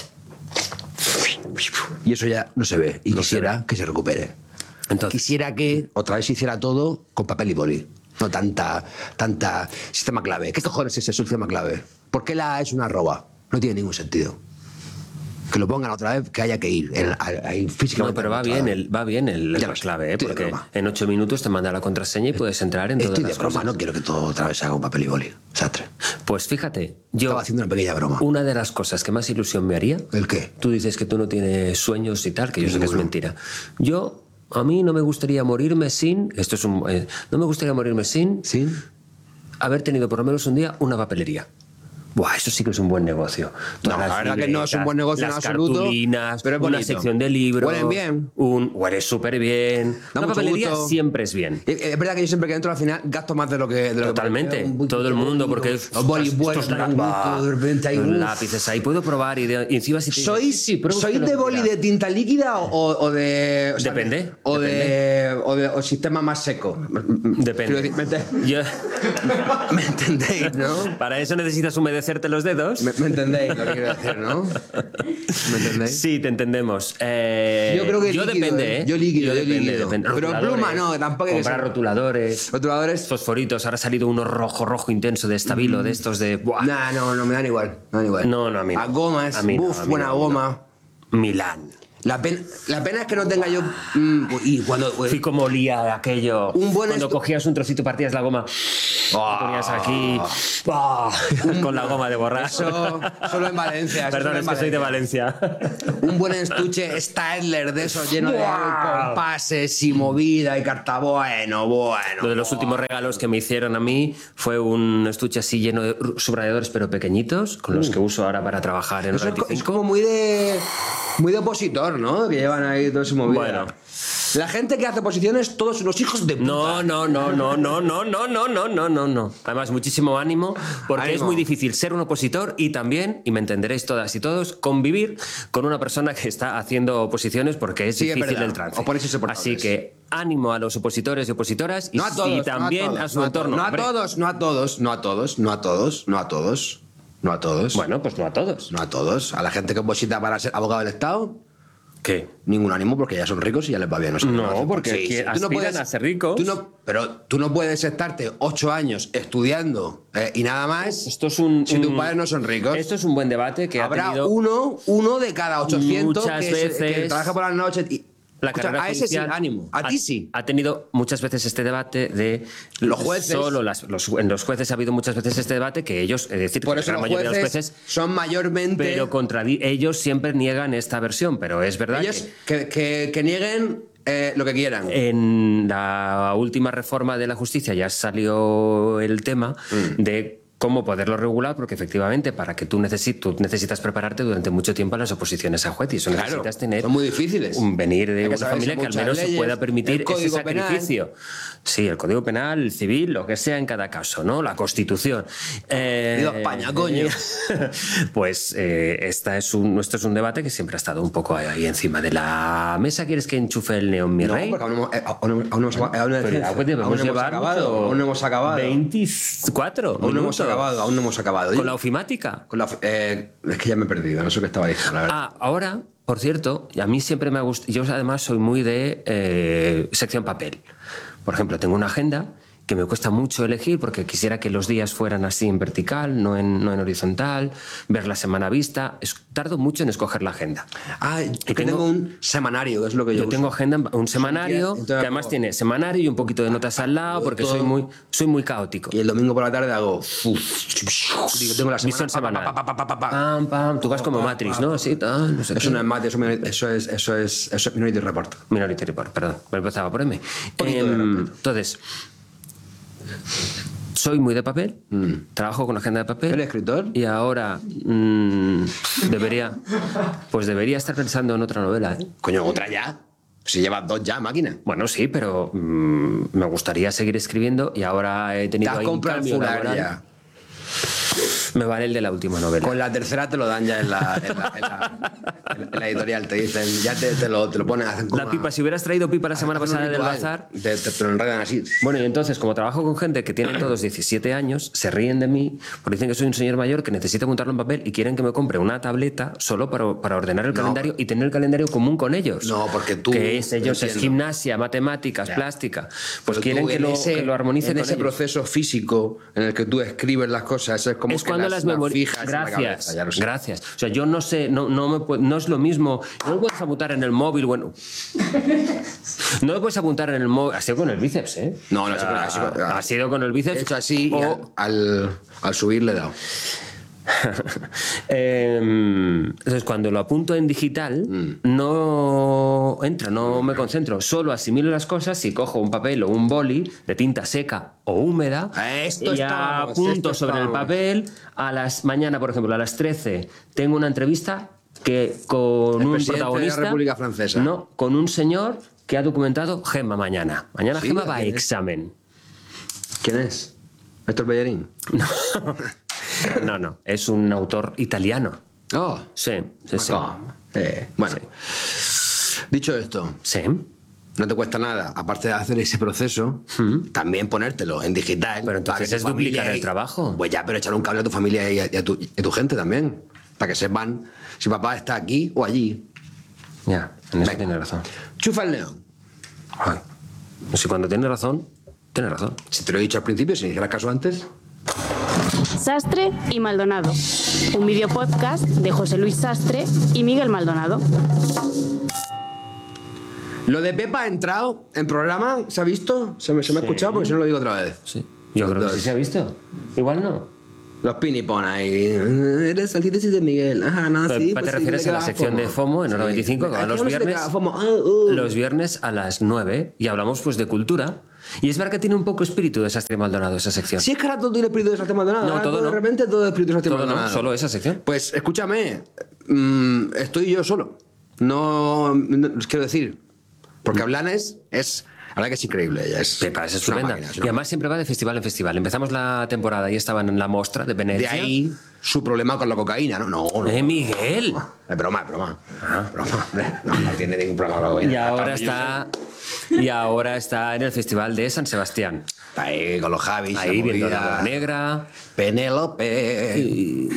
Y eso ya no se ve. Y quisiera que se recupere. Entonces, Quisiera que otra vez se hiciera todo con papel y boli. No tanta, tanta sistema clave. ¿Qué cojones es ese sistema clave? ¿Por qué la A es una arroba? No tiene ningún sentido. Que lo pongan otra vez, que haya que ir. En- ahí físicamente. no, pero va bien el, va bien el, Ya la lo sé, clave, ¿eh? estoy de Porque broma. en ocho minutos te manda la contraseña y puedes entrar en todas Estoy de las broma, cosas. no quiero que todo otra vez se haga con papel y boli. Sastre. Pues fíjate, yo Estaba haciendo una pequeña broma. una de las cosas que más ilusión me haría. ¿El qué? Tú dices que tú no tienes sueños y tal, que yo sé que es Ninguno. mentira. Yo, a mí no me gustaría morirme sin. Esto es un. eh, no me gustaría morirme sin ¿Sí? haber tenido por lo menos un día una papelería. Buah, eso sí que es un buen negocio. Todas No, la las verdad que no es un buen negocio en las absoluto, cartulinas, pero es una bonito. sección de libros. Huelen bien. Un, huele súper bien. Da Una mucho papelería gusto. siempre es bien. Eh, eh, Es verdad que yo siempre que entro al final gasto más de lo que. De lo que Totalmente, Un- todo el mundo, porque Los bolis estos buenos, la- un gusto, de repente hay los un- lápices ahí, puedo probar y, de- y encima si te dicen, ¿Sois, sí, sí, prueba ¿sois usted lo de que boli quiera. de tinta líquida o, o de. o sea, Depende, O de, o de. O sistema más seco? Depende. Quiero decir, ¿me, ente- Yo- me entendéis, no? para eso necesitas humedecerte los dedos. ¿Me, me entendéis lo que quiero decir, no? ¿Me entendéis? Sí, te entendemos. Eh, Yo creo que yo líquido, depende, ¿eh? ¿eh? Yo líquido, yo depende, líquido. depende. Pero Rotuladores, pluma no, tampoco hay que comprar ser- rotuladores, Rotuladores. fosforitos. Ahora ha salido uno rojo, rojo intenso de estabilo, de estos de. Buah. Nah, no, no, me dan igual. Me dan igual. No, no, a mí no. A gomas, A mí no, buf, a mí buena no, a mí no. goma. Milán. La pena, la pena es que no tenga yo... mm, y cuando... Fui como olía aquello. Un buen Cuando estu- cogías un trocito y partías la goma. Lo ponías aquí. ¡Bah! Con la goma de borrar. Eso solo en Valencia. eso Perdón, solo es en que soy de Valencia. Un buen estuche Styler de esos lleno de compases y movida y carta. Bueno, bueno. Lo de los últimos regalos que me hicieron a mí fue un estuche así lleno de subrayadores, pero pequeñitos, con los que uso ahora para trabajar en Eso es, co- es veinticinco. como muy de muy de opositor, ¿no? Que llevan ahí todo ese movida. Bueno. La gente que hace oposiciones, todos unos hijos de puta. No, no, no, no, no, no, no, no, no, no, no, no. Además, muchísimo ánimo, porque Ánimo. es muy difícil ser un opositor y también, y me entenderéis todas y todos, convivir con una persona que está haciendo oposiciones porque es Sí, es difícil verdad. el trance. Os ponéis insoportables. Así que ánimo a los opositores y opositoras y, No a todos, y también no a, a, todos, su no a entorno. todos, no a Hombre, todos, no a todos, no a todos, no a todos, no a todos, no a todos. Bueno, pues no a todos. No a todos. A la gente que oposita para ser abogado del Estado, ¿Qué? ningún ánimo porque ya son ricos y ya les va bien. No, sé No, qué hacen. porque que aspiran a ser ricos. Tú no, pero tú no puedes estarte ocho años estudiando eh, y nada más Esto es un, si tus un- padres no son ricos. Esto es un buen debate que Habrá ha tenido uno, uno de cada ochocientos muchas que, es- que veces trabaja por las noches. Y, la Escucha, carrera a ese sí, judicial. ánimo. A ha, ti sí. Ha tenido muchas veces este debate de Los jueces. Solo las, los, en los jueces ha habido muchas veces este debate que ellos, es decir, Por que eso la los gran mayoría de los jueces jueces, son mayormente... pero contradi ellos siempre niegan esta versión, pero es verdad ellos que que, que- que nieguen eh, lo que quieran. en la última reforma de la justicia ya salió el tema Mm. de cómo poderlo regular, porque efectivamente para que tú, necesi tú necesitas prepararte durante mucho tiempo a las oposiciones a juez y eso Claro, necesitas tener son muy difíciles. un venir de Hay que una saberse familia que al muchas menos se leyes, pueda permitir el ese Código Penal. sacrificio. Sí, el Código Penal, el civil, lo que sea en cada caso, ¿no? La Constitución. Eh, Viva España, coño. Pues eh, esta es un, esto es un debate que siempre ha estado un poco ahí encima de la mesa. ¿Quieres que enchufe el neón, mi No, rey? porque aún no hemos, eh, aún no- aún no hemos- aún no- Pero ya, pues, aún no debemos hemos llevar acabado. mucho- Aún no hemos acabado. veinticuatro Aún no hemos minutos. acabado. Aún no hemos acabado. Con la ofimática. Con la- eh, es que ya me he perdido. No sé qué estaba diciendo, la verdad. Ah, ahora, por cierto, a mí siempre me ha gustado. Yo además soy muy de eh, sección papel. Por ejemplo, tengo una agenda que me cuesta mucho elegir porque quisiera que los días fueran así en vertical, no en, no en horizontal, ver la semana vista. Es, tardo mucho en escoger la agenda. Ah, yo que tengo- tengo un semanario, que es lo que yo, Yo tengo uso. agenda, un semanario, Entonces, que además hago- tiene semanario y un poquito de notas al lado porque soy muy, soy muy caótico. Y el domingo por la tarde hago... uf, digo, tengo la semana... Visión pa, pa, semanal. pa, pa, pa, pa, pa, pa. Pam, pam, tú vas como Matrix, ¿no? Así, tal, no sé Eso qué. no es mate, eso, es- eso es, eso es, eso es Minority Report. Minority Report, perdón, me empezaba por M. poquito de Em, Report. entonces, soy muy de papel, trabajo con agenda de papel. ¿Eres escritor? Y ahora mm, debería, pues debería estar pensando en otra novela, ¿eh? Coño, otra ya. Si llevas dos ya, máquina. Bueno, sí, pero mm, me gustaría seguir escribiendo y ahora he Te tenido has ahí un comprado el cambio fular laboral. ya. Me vale el de la última novela. Con la tercera te lo dan ya en la, en la, en la- en la editorial. Te dicen, ya te, te lo, te lo ponen. Hacen como La pipa, si hubieras traído pipa la semana hacen un pasada del ritual. bazar. Te, te, te lo enredan así. Bueno, y entonces, como trabajo con gente que tienen todos diecisiete años, se ríen de mí porque dicen que soy un señor mayor que necesita apuntarlo en papel y quieren que me compre una tableta solo para, para ordenar el No. calendario y tener el calendario común con ellos. No, porque tú- Que es ellos, es entiendo. gimnasia, matemáticas, plástica. Pues Pero quieren tú que en lo, ese- que lo armonicen en con ese ellos. proceso físico en el que tú escribes las cosas, eso es como Es que cuando las, las, memorias. fijas en la Gracias, cabeza, ya lo sé. gracias. O sea, yo no sé, no, no, me puedo- no es lo mismo. No lo puedes apuntar en el móvil, bueno. No lo puedes apuntar en el móvil. Ha sido con el bíceps, ¿eh? No, no, O ha sido con- ha sido con- ha sido con el bíceps. He hecho así y o- al, al, al subir le he dado. Em, entonces, cuando lo apunto en digital, Mm. no entra, no me concentro. Solo asimilo las cosas y cojo un papel o un boli de tinta seca o húmeda Esto y estábamos, apunto esto sobre el estábamos. papel. A las mañana, por ejemplo, a las trece, tengo una entrevista que con El un presidente de la protagonista. República Francesa. No, con un señor que ha documentado Gemma mañana. Mañana Sí, Gemma va a ¿quién es? examen. ¿Quién es? ¿Héctor Bellerín? No, no, es un autor italiano. Oh, Sí, sí, sí. Eh, bueno, dicho esto, Sí. no te cuesta nada, aparte de hacer ese proceso, también ponértelo en digital. Pero entonces para que tu es duplicar familia el y- trabajo. Pues ya, pero echar un cable a tu familia y a, y a tu, y a tu gente también. Para que sepan si papá está aquí o allí. Ya, en eso Venga. tiene razón. Chufa el león. Ay, no sé, cuando tiene razón, tiene razón. Si te lo he dicho al principio, si me hicieras caso antes. Sastre y Maldonado, un videopodcast de José Luis Sastre y Miguel Maldonado. Lo de Pepa ha entrado en programa, ¿se ha visto? ¿Se me, se me ha Sí. escuchado? Porque si no lo digo otra vez. Sí. Yo creo que sí se ha visto. Igual no. Los pinipón ahí. Eres antítesis de Miguel. Ajá, no, Pero sí. ¿te pues sí, refieres le a la queda sección de FOMO en Hora veinticinco, que va Aquí los no se le viernes? queda FOMO. Ah, uh. Los viernes a las nueve y hablamos pues de cultura. Y es verdad que tiene un poco espíritu de Sastre Maldonado esa sección. Si es que ahora todo tiene espíritu de Sastre Maldonado. No, ahora todo de no. repente todo es espíritu de Sastre Todo no, Maldonado. solo esa sección. Pues escúchame, mm, estoy yo solo. No, no quiero decir, porque Blanes es, la verdad que es increíble. Ella es, Pepa, es una estupenda. máquina, es Y una además siempre va de festival en festival. Empezamos la temporada y estaban en la Mostra de Venecia. De ahí su problema con la cocaína, ¿no? No, no. ¡Eh, Miguel! Es broma, es broma. Es broma. No, no tiene ningún problema con la cocaína. Y ahora está... Y ahora está en el Festival de San Sebastián. Está ahí con los Javis. Ahí la viendo movida. la bola negra. Penélope.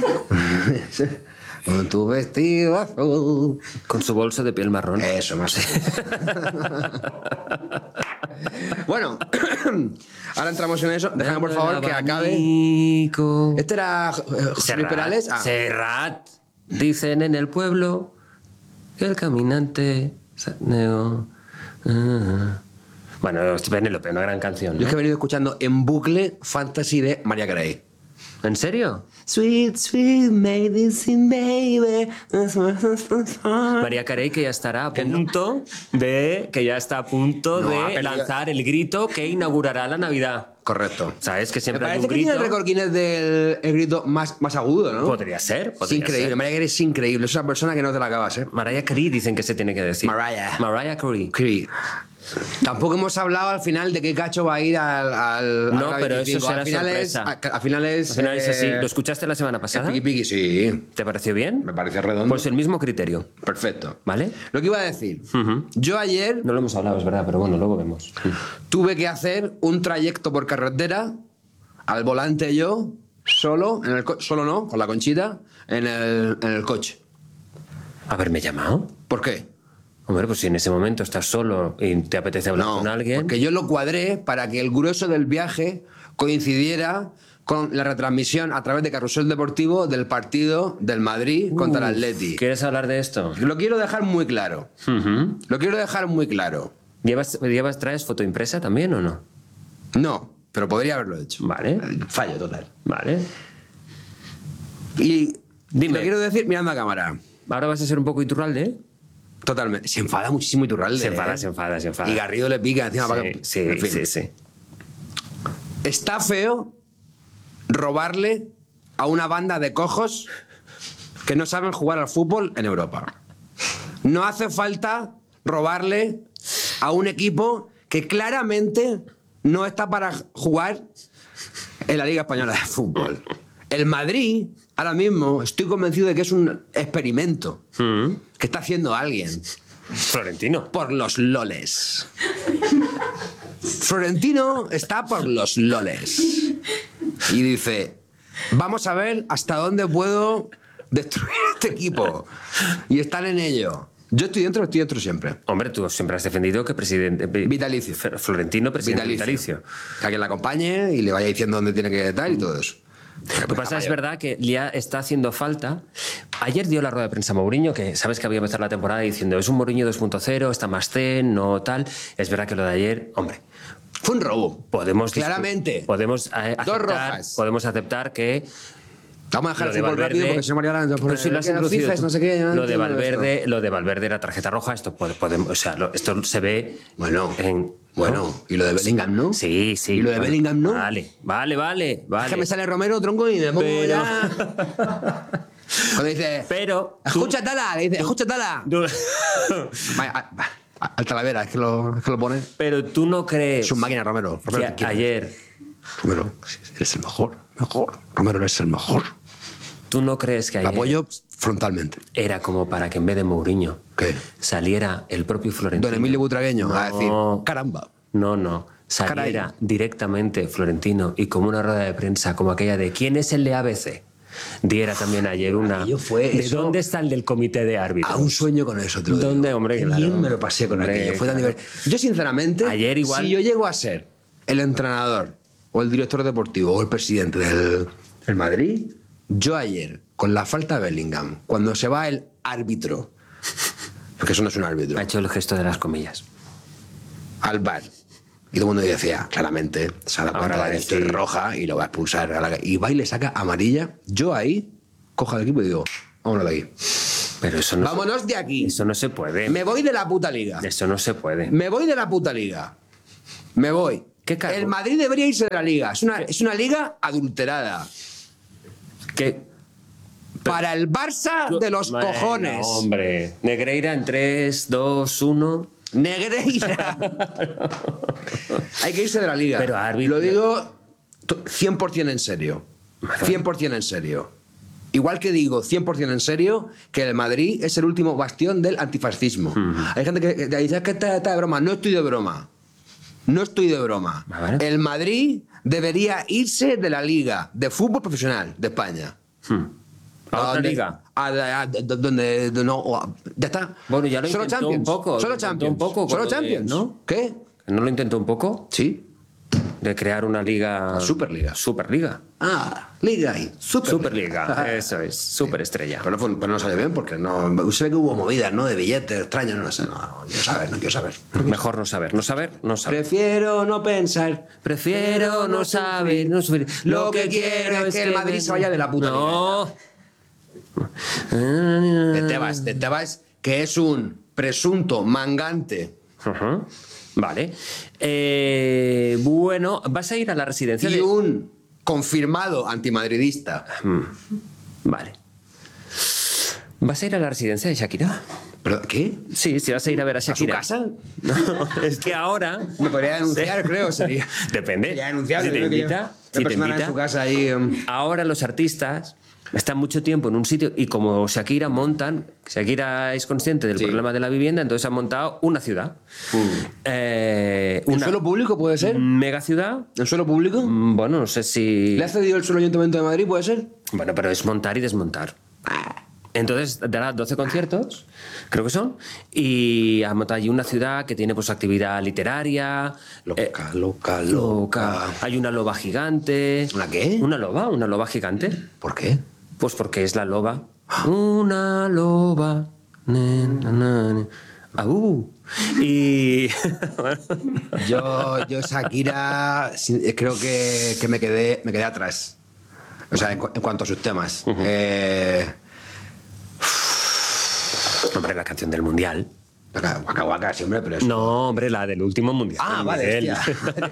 Con tu vestido azul. Con su bolso de piel marrón. Eso, más. Bueno, ahora entramos en eso. Déjame, por favor, que acabe. Abanico. Este era eh, José Luis Serrat, Perales. Ah, Serrat. Dicen en el pueblo que el caminante saneo. Ah. Bueno, Penélope, una gran canción, yo es ¿no? que he venido escuchando en bucle Fantasy de Mariah Carey. ¿En serio? Sweet, sweet medicine, baby. María Carey, que ya estará a punto de que ya está a punto No, de ha perdido- lanzar el grito que inaugurará la Navidad. Correcto. ¿Sabes? Que Me siempre hay parece un que tiene grito. el récord Guinness del el grito más, más agudo, ¿no? Podría ser, Es podría increíble. ser. Mariah Carey es increíble. Es una persona que no te la acabas, ¿eh? Mariah Carey dicen que se tiene que decir. Mariah. Mariah Carey. Carey. Tampoco hemos hablado al final de qué cacho va a ir al. al No, al pero eso veinticinco. será al final es, sorpresa. a- Al final es. Al final es así. eh, ¿Lo escuchaste la semana pasada? Piqui piqui, sí. ¿Te pareció bien? Me parece redondo. Pues el mismo criterio, Perfecto. ¿vale? Lo que iba a decir. Ujú. Yo ayer No lo hemos hablado, es verdad, pero bueno, luego vemos. tuve que hacer un trayecto por carretera, al volante yo, solo, en el co- solo no, con la Conchita, en el, en el coche. ¿Haberme llamado? ¿Por qué? Hombre, pues si en ese momento estás solo y te apetece hablar No, con alguien. porque yo lo cuadré para que el grueso del viaje coincidiera con la retransmisión a través de Carrusel Deportivo del partido del Madrid contra el Atleti. ¿Quieres hablar de esto? Lo quiero dejar muy claro. Ujú. Lo quiero dejar muy claro. ¿Llevas, llevas, ¿Traes foto impresa también o no? No, pero podría haberlo hecho. Vale, Fallo total. vale. Y Dime. lo quiero decir mirando a cámara. Ahora vas a ser un poco iturralde, ¿eh? Totalmente. Se enfada muchísimo Iturralde. Se enfada, ¿eh? se enfada, se enfada. Y Garrido le pica encima para Sí, que... sí, en fin. sí, sí. Está feo robarle a una banda de cojos que no saben jugar al fútbol en Europa. No hace falta robarle a un equipo que claramente no está para jugar en la Liga Española de Fútbol. El Madrid, ahora mismo, estoy convencido de que es un experimento Mm. que está haciendo alguien Florentino. por los loles. Florentino está por los loles. Y dice, vamos a ver hasta dónde puedo destruir este equipo. Y están en ello. Yo estoy dentro, estoy dentro siempre. Hombre, tú siempre has defendido que presidente... Vitalicio. F- Florentino, presidente vitalicio. Que alguien la acompañe y le vaya diciendo dónde tiene que estar y todo eso. Lo que pasa es verdad que ya está haciendo falta. Ayer dio la rueda de prensa Mourinho, que sabes que había empezado la temporada diciendo es un Mourinho dos punto cero, está más zen, no tal. Es verdad que lo de ayer, hombre, Fue un robo. podemos... discu- Claramente. Podemos, eh, Dos aceptar, rojas. podemos aceptar que... Vamos a dejar Lo el de fútbol Valverde, rápido porque si no María Lara nos va a pero poner, si lo has "¿Qué, los introducido fifes, tú?". no sé qué, yo no lo de entiendo Valverde, esto. lo de Valverde era tarjeta roja, esto puede- podemos, o sea, lo- esto se ve Bueno, en bueno, y lo de Bellingham, ¿no? Sí, sí. Y lo de bueno, Bellingham, ¿no? Vale, vale, vale, vale. Es que me sale Romero, tronco, y me pongo Pero- ya... Cuando dice... Pero tú- Escucha, Tala, le dice, escucha, Tala. tú- Vaya, a- a- al Talavera, es que lo, es que lo pone. pero tú no crees Es un máquina, Romero. que Romero, te quiero. ayer, Romero, eres el mejor, mejor. Romero, eres el mejor. tú no crees que Lo ayer apoyo frontalmente. era como para que en vez de Mourinho ¿Qué? saliera el propio Florentino. Don Emilio Butragueño a decir, No. caramba. No, no. Saliera Caray. directamente Florentino y como una rueda de prensa como aquella de ¿quién es el de A B C? Diera también ayer una... Aquello fue ¿De eso- dónde está el del comité de árbitros? A un sueño con eso, te lo digo. ¿Dónde, hombre? Qué Claro. bien me lo pasé con Hombre, aquello. Fue tan claro. divertido. Yo, sinceramente, Ayer igual- si yo llego a ser el entrenador o el director deportivo o el presidente del, del Madrid, yo ayer, con la falta de Bellingham, cuando se va el árbitro, porque eso no es un árbitro, Ha hecho el gesto de las comillas. al bar, y todo el mundo decía, claramente, se da Ahora cuenta va a de que esto es decir- roja y lo va a expulsar, a la- y va y le saca amarilla, yo ahí cojo al equipo y digo, vámonos de aquí. Pero eso no, Vámonos de aquí. eso no se puede. Me voy de la puta liga. Eso no se puede. Me voy de la puta liga. Me voy. ¿Qué cargo? El Madrid debería irse de la liga. Es una, es una liga adulterada. ¿Qué? Para el Barça de los Bueno, cojones. Hombre, Negreira en tres, dos, uno. Negreira. Hay que irse de la liga. Pero árbitro- Lo digo to- cien por ciento en serio. cien por ciento en serio. Igual que digo cien por ciento en serio que el Madrid es el último bastión del antifascismo. Hay gente que, que dice que está, está de broma. No estoy de broma. No estoy de broma. A ver. El Madrid debería irse de la liga de fútbol profesional de España. ¿A otra donde- liga? a- a- a- donde no, o- ya está. Bueno, ya lo Solo intentó Champions. un poco, lo Solo intentó Champions. un poco con Solo lo de- Champions. ¿no? ¿Qué? ¿No lo intentó un poco? Sí. De crear una liga... La Superliga. Superliga. Ah, liga y Superliga. Superliga, eso es, superestrella. Pero no, fue- pero no salió bien porque no. Se ve que hubo movidas, ¿no? De billetes extraños, no sé. No, no quiero saber, no quiero saber. Mejor no saber, no saber, no saber. Prefiero no pensar. Prefiero no saber, no saber. Lo que quiero es que el Madrid se vaya de la puta No. De Tebas, de Tebas, que es un presunto mangante Ujú. Vale. Eh, bueno, ¿vas a ir a la residencia y de...? un confirmado antimadridista. Vale. ¿Vas a ir a la residencia de Shakira? ¿Pero qué? Sí, sí vas a ir a ver a ¿A su Shakira. casa? No, es que ahora... Me podría denunciar, creo, sería. Depende. Sería denunciable. Si te creo que yo- invita, una si te persona en invita. su casa ahí. um, Ahora los artistas están mucho tiempo en un sitio y como Shakira montan, Shakira es consciente del Sí. problema de la vivienda, entonces han montado una ciudad. Eh, ¿En una suelo público puede ser? mega ciudad. ¿En suelo público? Mm, Bueno, no sé si... ¿Le ha cedido el suelo Ayuntamiento de Madrid, puede ser? Bueno, pero es montar y desmontar. Entonces dará doce conciertos, creo que son, y ha montado allí una ciudad que tiene pues actividad literaria. Loca, eh, loca, loca. loca. Hay una loba gigante. ¿Una qué? Una loba, una loba gigante. ¿Por qué? Pues porque es la loba. Una loba. Ne, na, na, ne. Au. Y. Yo, yo Shakira, sí, creo que, que me, quedé, me quedé atrás. O sea, en, cu- en cuanto a sus temas. Eh, Hombre, la canción del mundial. Waka Waka, waka, siempre, pero es. No, hombre, la del último mundial. Ah, vale, Miguel. hostia.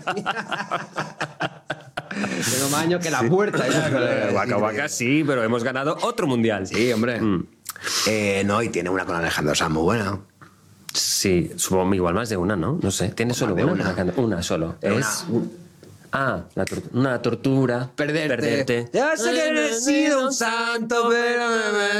Tengo más años que la puerta. Ya, pero- Waka Waka sí, pero hemos ganado otro mundial. Sí, hombre. Eh, no, y tiene una con Alejandro Sanz muy buena. Sí, supongo igual más de una, ¿no? No sé. ¿Tiene solo de una? una. Una, una solo. Pero Es. Ah, la tor- una tortura. Perderte. Perderte. Ya sé que no he sido un santo, pero.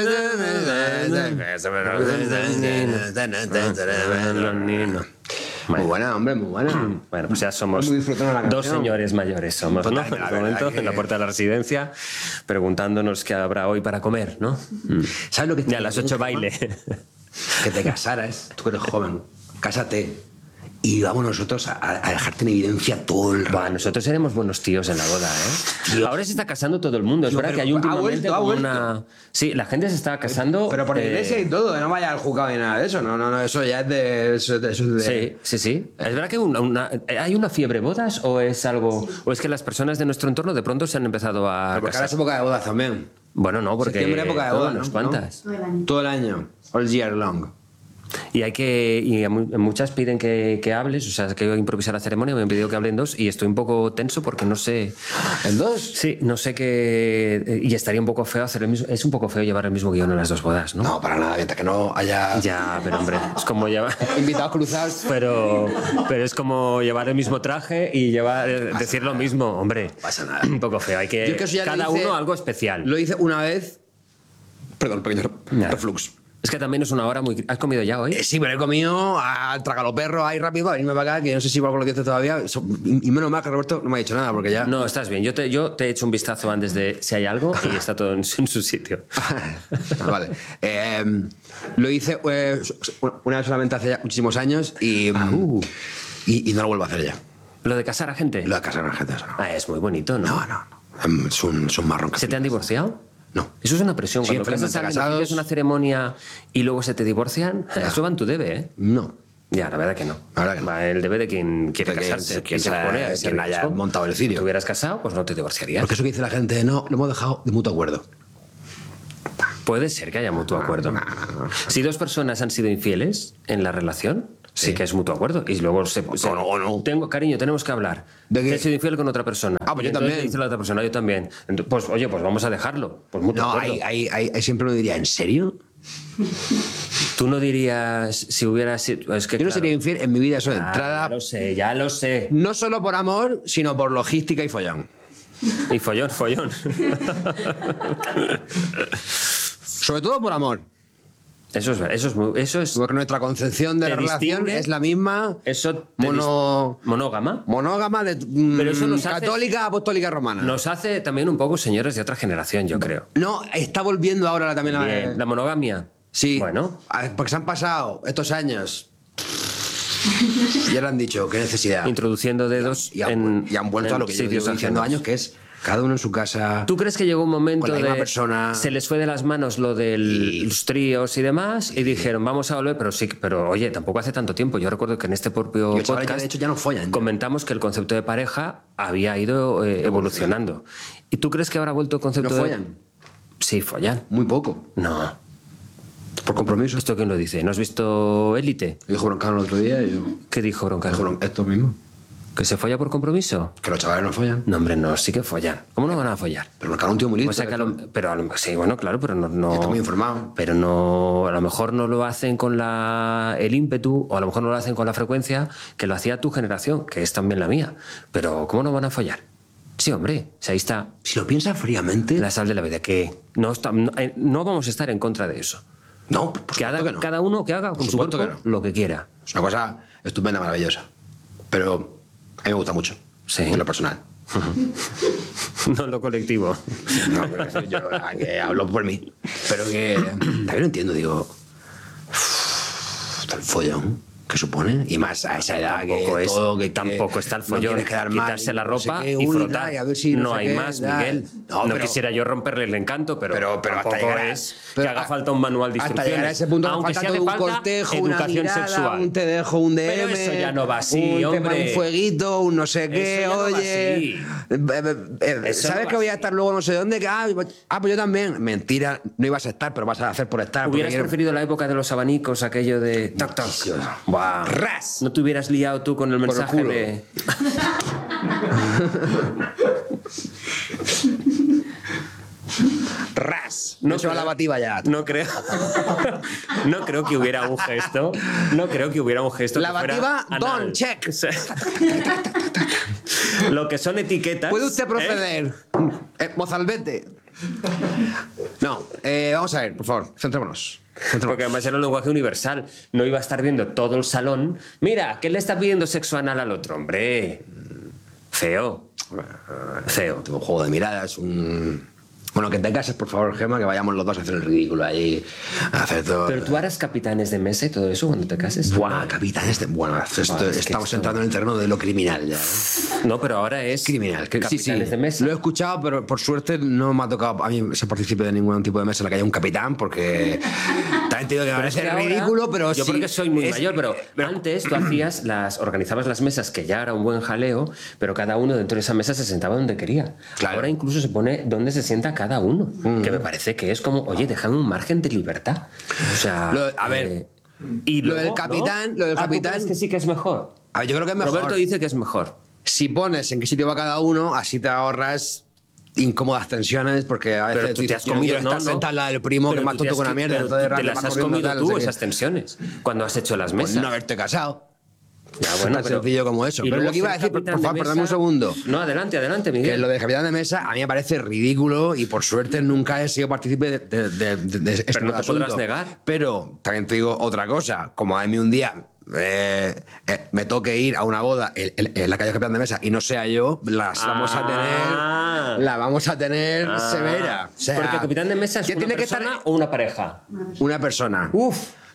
Muy buena, hombre, muy buena. Bueno, pues ya somos Muy disfrutando la dos canción. señores mayores, somos, ¿no? Total, En la este verdad momento, que- en la puerta de la residencia, preguntándonos qué habrá hoy para comer, ¿no? Mm. ¿Sabes lo que Y a las ocho baile. Que te casaras, tú eres joven, cásate y vamos nosotros a, a dejarte en evidencia todo el rato. Buah, nosotros seremos buenos tíos en la boda, ¿eh? Tío. Ahora se está casando todo el mundo. Es Tío, verdad pero que hay ha últimamente vuelto, ha como vuelto. una... Sí, la gente se está casando... Pero por eh, iglesia y todo, no vaya al juzgado ni nada de eso. No, no, no, eso ya es de. Eso es de, eso es de- Sí, sí, sí. ¿Es verdad que una- una- hay una fiebre bodas o es algo... o es que las personas de nuestro entorno de pronto se han empezado a Pero porque ahora casar? es época de bodas también. Bueno, no, porque... Septiembre, época de bodas. unas ¿no? cuantas. ¿No? Todo el año. All year long. Y hay que y a mu- muchas piden que, que hables, o sea, que yo improvisar la ceremonia, me han pedido que hablen dos y estoy un poco tenso porque no sé... ¿En dos? Sí, no sé qué... Y estaría un poco feo hacer el mismo... Es un poco feo llevar el mismo guión en las dos bodas, ¿no? No, para nada, mientras que no haya Ya, pero hombre, es como llevar... invitados cruzados. Pero, pero es como llevar el mismo traje y llevar decir lo mismo, hombre. pasa nada. Un poco feo, hay Yo que... es que eso ya lo cada hice- uno algo especial. Lo hice una vez. Perdón, pequeño Ya. reflux. Es que también es una hora muy... ¿Has comido ya hoy? Eh, sí, pero he comido al tragaloperro ahí rápido para venirme para acá, que no sé si va con los dientes todavía. Eso- Y y menos mal que Roberto no me ha dicho nada, porque ya. No, estás bien. Yo te, yo te he hecho un vistazo antes de si hay algo y está todo en, en su sitio. Ah, vale. Eh, lo hice eh, una vez solamente hace ya muchísimos años y, uh. y, y no lo vuelvo a hacer ya. ¿Lo de casar a gente? Lo de casar a gente, eso no. Ah, es muy bonito, ¿no? No, no, no. Es un, es un marrón. ¿Se te han divorciado? No. Eso es una presión. Sí, Cuando casas a alguien, casados- haces una ceremonia y luego se te divorcian, eso va en tu debe, ¿eh? No. Ya, la verdad que no. La verdad que no. Va el debe de quien quiere De que casarse. se- Quien que se se- pone a ese quien haya riesgo. montado el cirio. Si te hubieras casado, pues no te divorciarías. Porque eso que dice la gente, no, lo hemos dejado de mutuo acuerdo. Puede ser que haya mutuo acuerdo. Si dos personas han sido infieles en la relación, sí, Sí. que es mutuo acuerdo. Y luego se... se- O no, o no. Tengo, cariño, tenemos que hablar. ¿De qué? Que he sido infiel con otra persona. Ah, pues Y yo entonces también. dice la otra persona, yo también. Ent- Pues, oye, pues vamos a dejarlo. Pues mutuo No, acuerdo. hay, hay, hay, hay- siempre uno diría, ¿en serio? Tú no dirías si hubiera sido... Es que, Yo no claro. sería infiel en mi vida, eso de Ah, entrada. ya lo sé, ya lo sé. No solo por amor, sino por logística y follón. Y follón, follón. Sobre todo por amor. Eso es, eso es, muy- eso es, Porque nuestra concepción de ¿Te la relación distingue? es la misma. eso te Mono- dis- monógama. Monógama de mm, Pero eso nos hace- católica, apostólica, romana. Nos hace también un poco señores de otra generación, yo creo. No, está volviendo ahora también a Bien, la monogamia. Sí. Bueno, Ah, porque se han pasado estos años. Y ahora han dicho, qué necesidad. introduciendo dedos Y han, en, y han vuelto en a lo que yo sitios llevo diciendo ajenos. años, que es cada uno en su casa. ¿Tú crees que llegó un momento Con la misma de persona. se les fue de las manos lo de Y- los tríos y demás y dijeron vamos a volver, pero sí, pero oye, tampoco hace tanto tiempo. Yo recuerdo que en este propio Y los chavales ya, podcast de hecho, ya no follan, ya. comentamos que el concepto de pareja había ido eh, evolucionando. ¿Y tú crees que ahora ha vuelto el ¿No concepto de follan? Sí, follan. Muy poco. No. Por compromiso. ¿Esto quién lo dice? ¿No has visto Élite? Dijo Broncano el otro día y yo. ¿Qué dijo Broncano? Dijo Bron- esto mismo. ¿Que se folla por compromiso? Que los chavales no follan. No, hombre, no, sí que follan. ¿Cómo no van a follar? Pero Broncano es un tío muy listo. O sea que a lo- pero a lo- sí, bueno, claro, pero no, no- Está muy informado. Pero no, a lo mejor no lo hacen con la, el ímpetu, o a lo mejor no lo hacen con la frecuencia que lo hacía tu generación, que es también la mía. Pero ¿cómo no van a follar? Sí, hombre, si ahí está Si lo piensas fríamente. la sal de la vida, que no, está- no, eh, no vamos a estar en contra de eso. No, por Que supuesto haga- que no. cada uno que haga con Por su supuesto cuerpo que no. lo que quiera. Es una cosa estupenda, maravillosa. Pero a mí me gusta mucho. Sí. En lo personal. No en lo colectivo. No, pero yo ah, que hablo por mí. Pero que también lo entiendo, digo. El follón que supone. Y más a esa edad Tampoco que es- todo, que tampoco está el no follón. quieres quedar mal, Quitarse la no sé ropa qué, y uy, frotar. y a ver si no sé hay qué, más, da. Miguel. No, No, pero- quisiera yo romperle el encanto, pero, Pero- pero hasta tampoco llegar a- es pero que haga a- falta un manual de hasta instrucciones. llegar a ese punto aunque falta sea hace todo un falta cortejo, una educación mirada, sexual. un te dejo, un D M. Pero eso ya no va así, un tema, hombre. un fueguito, un no sé qué, Eso ya no va oye. así. eh, eh, eh, Eso ¿Sabes no que va voy a así. estar luego no sé dónde? Que, ah, ah, pues yo también. Mentira, no ibas a estar, pero vas a hacer por estar. porque ¿Hubieras quieres- preferido la época de los abanicos, aquello de toc toc? Buah. Ras. ¿No te hubieras liado tú con el Por el mensaje culo. de Ras. No No se va creo- la bativa ya. No creo. No creo que hubiera un gesto. No creo que hubiera un gesto. La que fuera bativa, anal. don, check. O sea, lo que son etiquetas. ¿Puede usted ¿eh? proceder? Eh, Mozalbete. No, eh, vamos a ver, por favor, centrémonos. Centrémonos. Porque además era un lenguaje universal. No iba a estar viendo todo el salón. Mira, ¿qué le está pidiendo sexo anal al otro? Hombre, feo. Feo. Tengo un juego de miradas, un... Bueno, que te cases, por favor, Gemma, que vayamos los dos a hacer el ridículo allí, a hacer todo... Pero tú harás capitanes de mesa y todo eso cuando te cases. Buah, capitán, este... Bueno, esto- Buah, es que estamos esto- entrando en el terreno de lo criminal ya. ¿eh? No, pero ahora es Criminal. Que, sí, sí, capitanes de mesa. lo he escuchado, pero por suerte no me ha tocado a mí se participe de ningún tipo de mesa en la que haya un capitán, porque también te digo que me Pero es parece que ahora- ridículo, pero yo sí... porque soy muy es- mayor, pero, antes tú hacías las organizabas las mesas, que ya era un buen jaleo, pero cada uno dentro de esa mesa se sentaba donde quería. Claro. Ahora incluso se pone donde se sienta cada uno, que me parece que es como, oye, déjame un margen de libertad. O sea, Lo- a ver, eh, y lo luego, del capitán- ¿no? lo del Ah, ¿tú capitán- crees que sí que es mejor. A ver, yo creo que es mejor. Roberto dice que es mejor. Si pones en qué sitio va cada uno, así te ahorras incómodas tensiones, porque a veces Pero tú te dices, has "Yo no comido, quiero no, estar no. sentado al lado del primo, que Pero es más tú te tonto has que una qui- mierda. pero entonces te vas las has corriendo, comido tal, tú, no sé qué". esas tensiones, cuando has hecho las Pues mesas. no haberte casado. Ya, Tan sencillo como eso. y Pero luego lo que iba a ser decir, por capitán favor, de perdame un mesa- segundo. No, adelante, adelante, Miguel. Que lo de capitán de mesa a mí me parece ridículo y por suerte nunca he sido partícipe de, de, de, de- de este no te asunto. podrás negar. Pero también te digo otra cosa. Como a mí un día eh, eh, me toque ir a una boda en, en- en la que haya capitán de mesa y no sea yo, las vamos a Ah. tener, la vamos a tener Ah, severa. O sea, porque el capitán de mesa es que una tiene que persona estar o una pareja. una persona. Uf. O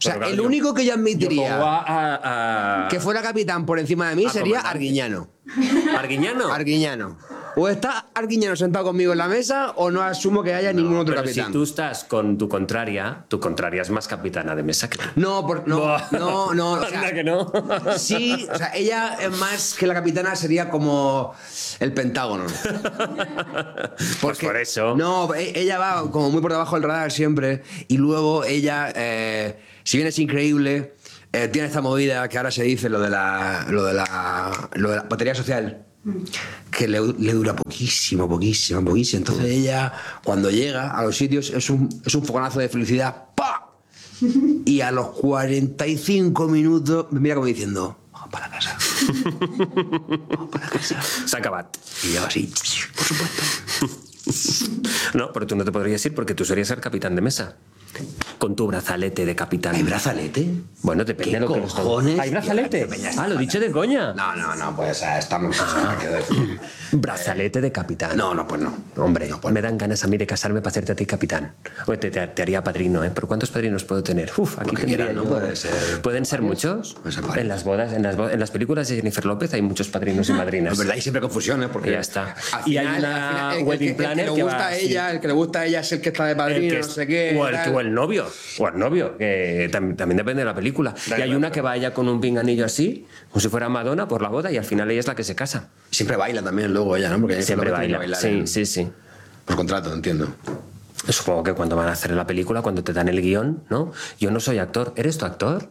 sea, Pero, el yo- único que yo Yo admitiría pongo a, a- a- que fuera capitán por encima de mí a sería comandante. Arguiñano. Arguiñano. Arguiñano. O está Arguiñano sentado conmigo en la mesa o no asumo que haya ningún otro Pero capitán. si tú estás con tu contraria, tu contraria es más capitana de mesa que tú. No, por- no, Buah. no, no. O sea, Anda que no. sí, o sea, ella es más que la capitana sería como el Pentágono. Pues por eso. No, e- ella va como muy por debajo del radar siempre y luego ella, eh, si bien es increíble, eh, tiene esta movida que ahora se dice lo de la, lo de la, lo de la batería social. Que le, le dura poquísimo, poquísimo, poquísimo. Entonces ella, cuando llega a los sitios, es un, es un fogonazo de felicidad. ¡Pa! Y a los cuarenta y cinco minutos me mira como diciendo, vamos para la casa. Vamos para la casa. S'ha acabat. Y yo así, por supuesto. No, pero tú no te podrías ir porque tú serías el capitán de mesa. Con tu brazalete de capitán. ¿Hay brazalete? Bueno, depende ¿Qué de lo que nos cojones? ¿Hay brazalete? Ah, lo he dicho de coña. No, no, no, pues ah, estamos... Brazalete de capitán. No, no, pues no. Hombre, No, pues me dan ganas a mí de casarme para hacerte a ti capitán. Oye, te, te- te haría padrino, ¿eh? ¿Pero cuántos padrinos puedo tener? Uf, aquí Lo que tendría quieras, ¿no? yo- Puede ser ¿Pueden ser muchos? Puede ser varios. En las bodas, en las, bo- en las películas de Jennifer López hay muchos padrinos y madrinas. Es verdad, hay siempre confusión, ¿eh? Porque Ya está. al Y hay final- una al final, el- el wedding que- el planner que que le gusta va a así. ella, el que le gusta a ella es el que está de El padrino, que no es- sé qué. o, el, tal. o el novio, o el novio, que tam- también depende de la película. Y hay una que vaya con un pinganillo así, como si fuera Madonna, por la boda, y al final ella es la que se casa. Siempre baila también luego ella, ¿no? Porque ella Siempre es lo que tiene baila. que Sí, bailar en- sí, sí. Por contrato, entiendo. Supongo que cuando van a hacer la película, cuando te dan el guión, ¿no? Yo no soy actor. ¿Eres tu actor?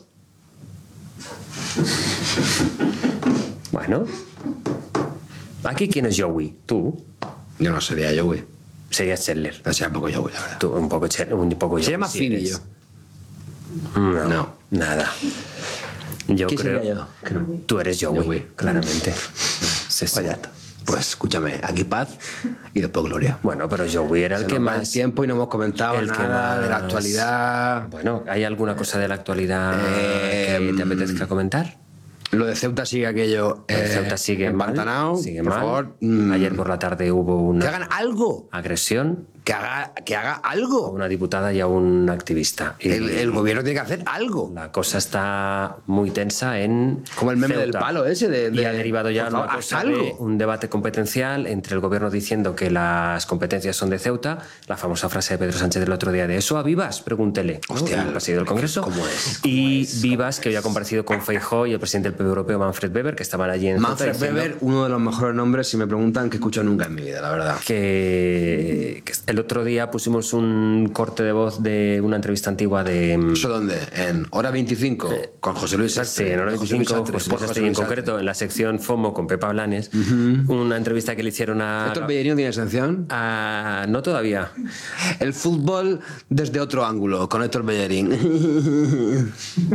Bueno. ¿Aquí quién es Joey? ¿Tú? Yo no sería yo, güey. Serías Chandler. O sea, un poco yo, güey, la verdad. Tú, un poco, Ch- un poco Se Joey, llama sí Phoebe, eres. yo. No, No. nada. Yo ¿Quién creo sería yo? Que no. Tú eres Joey, Joey. claramente. Sí, sí. Vaya. Pues escúchame, aquí paz y después gloria. Bueno, pero Joey era el Se que nos va el más... tiempo y no hemos comentado el que nada de la más- actualidad. Bueno, ¿hay alguna cosa de la actualidad Eh, que te apetezca comentar? Lo de Ceuta sigue aquello. El eh, Ceuta sigue empantanado. mal. Sigue por mal. favor. mm, Ayer por la tarde hubo que una hagan algo. agresión Que haga, que haga a algo. una diputada y a un activista. Y El, el gobierno tiene que hacer algo. la cosa está muy tensa en Como el meme Ceuta. del palo ese de- y de- ha derivado ya por una favor, cosa haz de algo. un debate competencial entre el gobierno diciendo que las competencias son de Ceuta, la famosa frase de Pedro Sánchez del otro día de ¿eso a Vivas? Pregúntele. ¿no? Hostia, En el pasillo del Congreso. ¿cómo es? Y Vivas, que hoy ha comparecido con Feijóo y el presidente del P P Europeo, Manfred Weber, que estaban allí en Ceuta Manfred diciendo Weber, uno de los mejores nombres, si me preguntan, que he escuchado nunca en mi vida, la verdad. que, que el otro día pusimos un corte de voz de una entrevista antigua de... ¿Eso dónde? En Hora veinticinco, con José Luis Sí, Sastre. en hora José Luis veinticinco, Sastre, José por Luis José Sastre, y en Luis Sastre. concreto en la sección FOMO con Pepa Blanes, una entrevista que le hicieron a... ¿Héctor Bellerino tiene sección? a- no todavía. El fútbol desde otro ángulo, con Héctor Bellerín.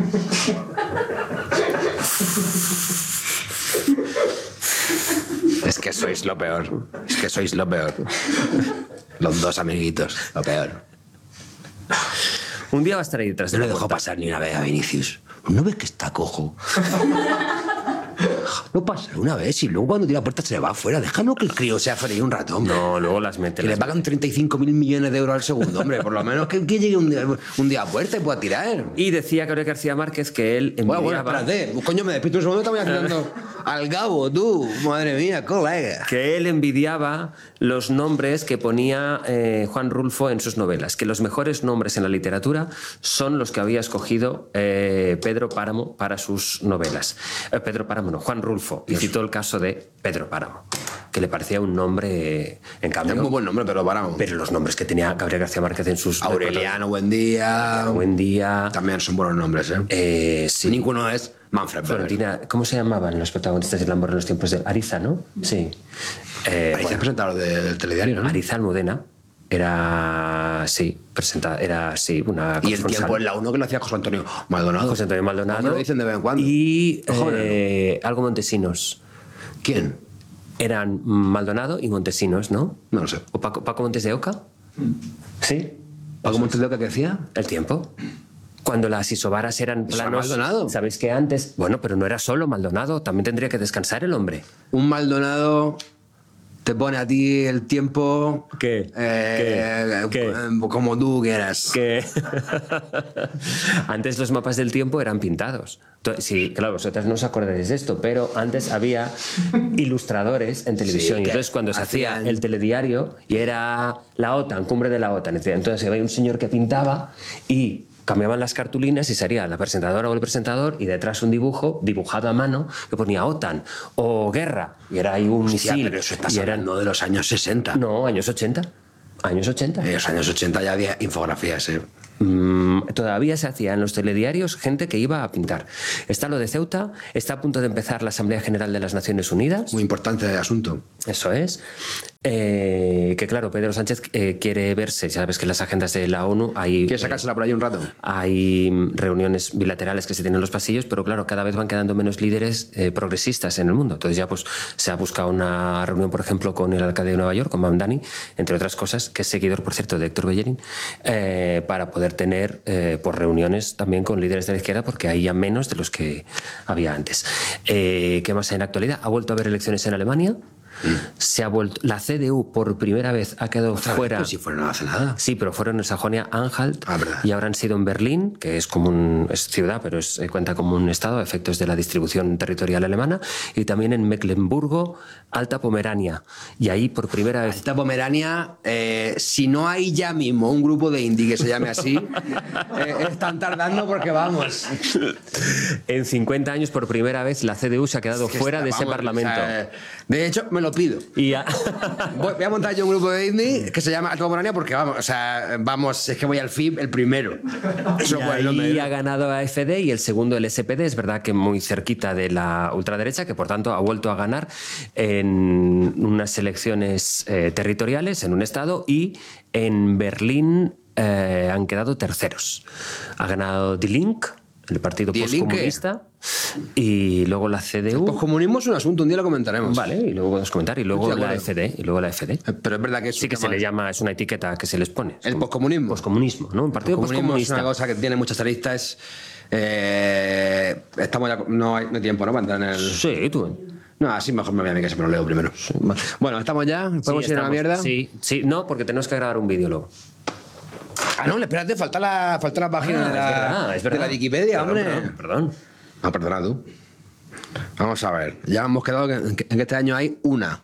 Es que sois lo peor. Es que sois lo peor. Los dos amiguitos, lo peor. Un día va a estar ahí detrás de No la le dejó puerta. pasar ni una vez a Vinicius. ¿No ves que está cojo? No pasa una vez y luego cuando tira la puerta se le va afuera. Déjalo que el crío sea feliz un rato, hombre. No, luego las mete. Que le las pagan treinta y cinco mil millones de euros al segundo, hombre. Por lo menos que, que llegue un día, un día a puerta y pueda tirar. Y decía Gabriel García Márquez que él Bueno, bueno, envidiaba, espérate. Coño, me despisto un segundo, estamos haciendo al Gabo, tú. Madre mía, colega. que él envidiaba los nombres que ponía eh, Juan Rulfo en sus novelas, que los mejores nombres en la literatura son los que había escogido eh, Pedro Páramo para sus novelas. Eh, Pedro Páramo, no, Juan Rulfo. Y citó el caso de Pedro Páramo, que le parecía un nombre, eh, en cambio... Es muy buen nombre, pero paramos. Pero los nombres que tenía Gabriel García Márquez en sus... Aureliano, buen día. Buen día... También son buenos nombres, ¿eh? Eh, sí. Ninguno es Manfred Weber. Florentina, ¿cómo se llamaban los protagonistas del amor en los tiempos de Ariza, no? Sí. Eh, Parece bueno, presentador del telediario, ¿no? Ariza Almudena era, sí, presenta, era, sí, una Y el corresponsal. tiempo en la uno que lo hacía José Antonio Maldonado. José Antonio Maldonado. Me lo dicen de vez en cuando. Y Los jóvenes, eh, algo Montesinos. ¿Quién? Eran Maldonado y Montesinos, ¿no? No lo sé. ¿O Paco, Paco Montes de Oca? Sí. ¿Paco Montes de Oca qué decía? El tiempo. Cuando las isobaras eran Eso era planos. Maldonado. ¿Sabéis que antes? Bueno, pero no era solo Maldonado, también tendría que descansar el hombre. Un Maldonado te pone a ti el tiempo ¿Qué? eh, ¿Qué? eh, como tú quieras. Que antes los mapas del tiempo eran pintados. To- Sí, claro, vosotras no os acordáis de esto, pero antes había ilustradores en televisión. Sí, y que entonces cuando se hacía hacían- el telediario y era la OTAN, cumbre de la OTAN, entonces había un señor que pintaba y cambiaban las cartulinas y sería la presentadora o el presentador y detrás un dibujo dibujado a mano que ponía OTAN o guerra y era ahí un Hostia, misil. pero eso estás y eran- hablando de los años sesenta. No, años ochenta. Años ochenta. En los años ochenta ya había infografías, ¿eh? Mm, todavía se hacía en los telediarios gente que iba a pintar. Está lo de Ceuta, está a punto de empezar la Asamblea General de las Naciones Unidas. Muy importante el asunto. Eso es. Eh, que claro, Pedro Sánchez eh, quiere verse, ya sabes que en las agendas de la ONU hay, ¿Quieres sacársela por ahí un rato? hay reuniones bilaterales que se tienen en los pasillos, pero claro, cada vez van quedando menos líderes eh, progresistas en el mundo. Entonces ya pues se ha buscado una reunión, por ejemplo, con el alcalde de Nueva York, con Mamdani, entre otras cosas, que es seguidor, por cierto, de Héctor Bellerín, eh, para poder tener eh, pues, reuniones también con líderes de la izquierda, porque hay ya menos de los que había antes. Eh, ¿Qué más hay en la actualidad? Ha vuelto a haber elecciones en Alemania. Se ha vuelto, la C D U por primera vez ha quedado Otra vez, fuera. pues si fuera no hace nada. Sí, pero fueron en Sajonia-Anhalt Ah, verdad. y ahora han sido en Berlín, que es como un, es ciudad, pero es, eh, cuenta como un estado a efectos de la distribución territorial alemana, y también en Mecklemburgo, Alta Pomerania. Y ahí por primera vez. Esta Pomerania, eh, si no hay ya mismo un grupo de indie que se llame así, eh, están tardando porque vamos. En cincuenta años, por primera vez, la C D U se ha quedado Es que fuera está- de ese vamos, parlamento. o sea, de hecho, me lo pido. Y ha- Voy, voy a montar yo un grupo de indie que se llama Alta Pomerania porque vamos, o sea, vamos, es que voy al F I B el primero. Eso Y fue el ahí nombre. ha ganado A F D y el segundo el S P D, es verdad que muy cerquita de la ultraderecha, que por tanto ha vuelto a ganar en unas elecciones eh, territoriales en un estado, y en Berlín eh, han quedado terceros. Ha ganado Die Linke, el partido Die Linke. postcomunista, y luego la C D U. El poscomunismo es un asunto, un día lo comentaremos. Vale, y luego podemos comentar, y luego Estoy de la acuerdo. F D, y luego la F D. Eh, Pero es verdad que es Sí un que se tema- le llama, es una etiqueta que se les pone. El poscomunismo. Poscomunismo, ¿no? Un partido El comunismo es poscomunista. una cosa que tiene muchas aristas. Eh, estamos ya, no, hay, no hay tiempo, ¿no? Para entrar en el. Sí, tú. No, así mejor me voy a mí que se me lo leo primero. Bueno, estamos ya. ¿Podemos Sí, ir a la estamos. mierda? Sí, sí, no, porque tenemos que grabar un vídeo luego. Ah, no, espérate, falta la, falta la página Ah, de, la, es verdad, es de verdad. la Wikipedia, Perdón, hombre. Perdón, perdón. No, perdona tú. Vamos a ver. Ya hemos quedado en que, en que este año hay una.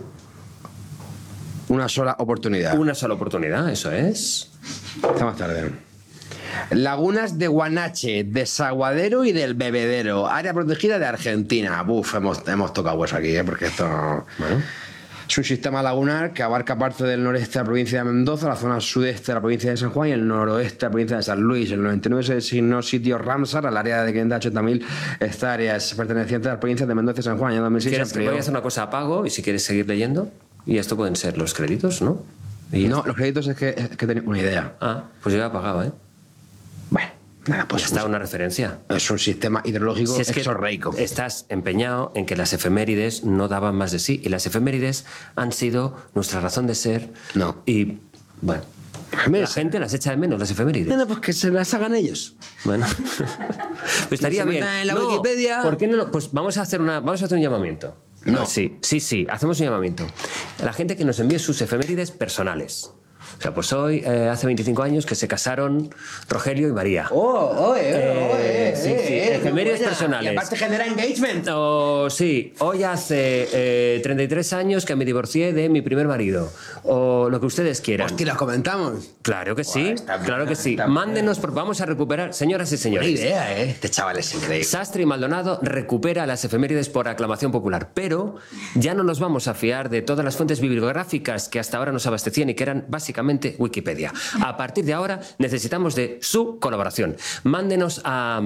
Una sola oportunidad. Una sola oportunidad, eso es. Estamos tarde. Lagunas de Guanache, Desaguadero y del Bebedero. Área protegida de Argentina. Buf, hemos, hemos tocado hueso aquí, ¿eh? Porque esto. Bueno. Es un sistema lagunar que abarca parte del noreste de la provincia de Mendoza, la zona sudeste de la provincia de San Juan y el noroeste de la provincia de San Luis. En el noventa y nueve se designó sitio Ramsar al área de quinientas ochenta mil hectáreas pertenecientes a las provincias de Mendoza y San Juan. En dos mil seis se ¿Quieres que amplió. voy a hacer una cosa? Apago y si quieres seguir leyendo. Y esto pueden ser los créditos, ¿no? Y ya No, está. los créditos es que, es que tenía una idea. Ah, pues yo he apagado, ¿eh? Bueno, nada, pues Ya está una referencia. es un sistema hidrológico Si es que exorreico. estás empeñado en que las efemérides no daban más de sí, y las efemérides han sido nuestra razón de ser. No. Y, bueno, la gente las echa de menos, las efemérides. Bueno, pues que se las hagan ellos. Bueno, pues estaría se bien. metan en la No, Wikipedia. ¿por qué no? lo- Pues vamos a hacer una, vamos a hacer un llamamiento. No. Sí, sí, sí, hacemos un llamamiento. A la gente que nos envíe sus efemérides personales. O sea, pues hoy, eh, hace veinticinco años que se casaron Rogelio y María. ¡Oh, oye, Eh, sí, sí, efemérides personales. Y aparte genera engagement. O sí, hoy hace eh, treinta y tres años que me divorcié de mi primer marido. O lo que ustedes quieran. Hostia, las comentamos. Claro que sí, Buah, está claro buena, que sí. está buena. Mándenos, porque vamos a recuperar, señoras y Buena señores. idea, ¿eh? Este chaval es increíble. Sastre y Maldonado recupera las efemérides por aclamación popular, pero ya no nos vamos a fiar de todas las fuentes bibliográficas que hasta ahora nos abastecían y que eran básicamente Wikipedia. A partir de ahora necesitamos de su colaboración. Mándenos a...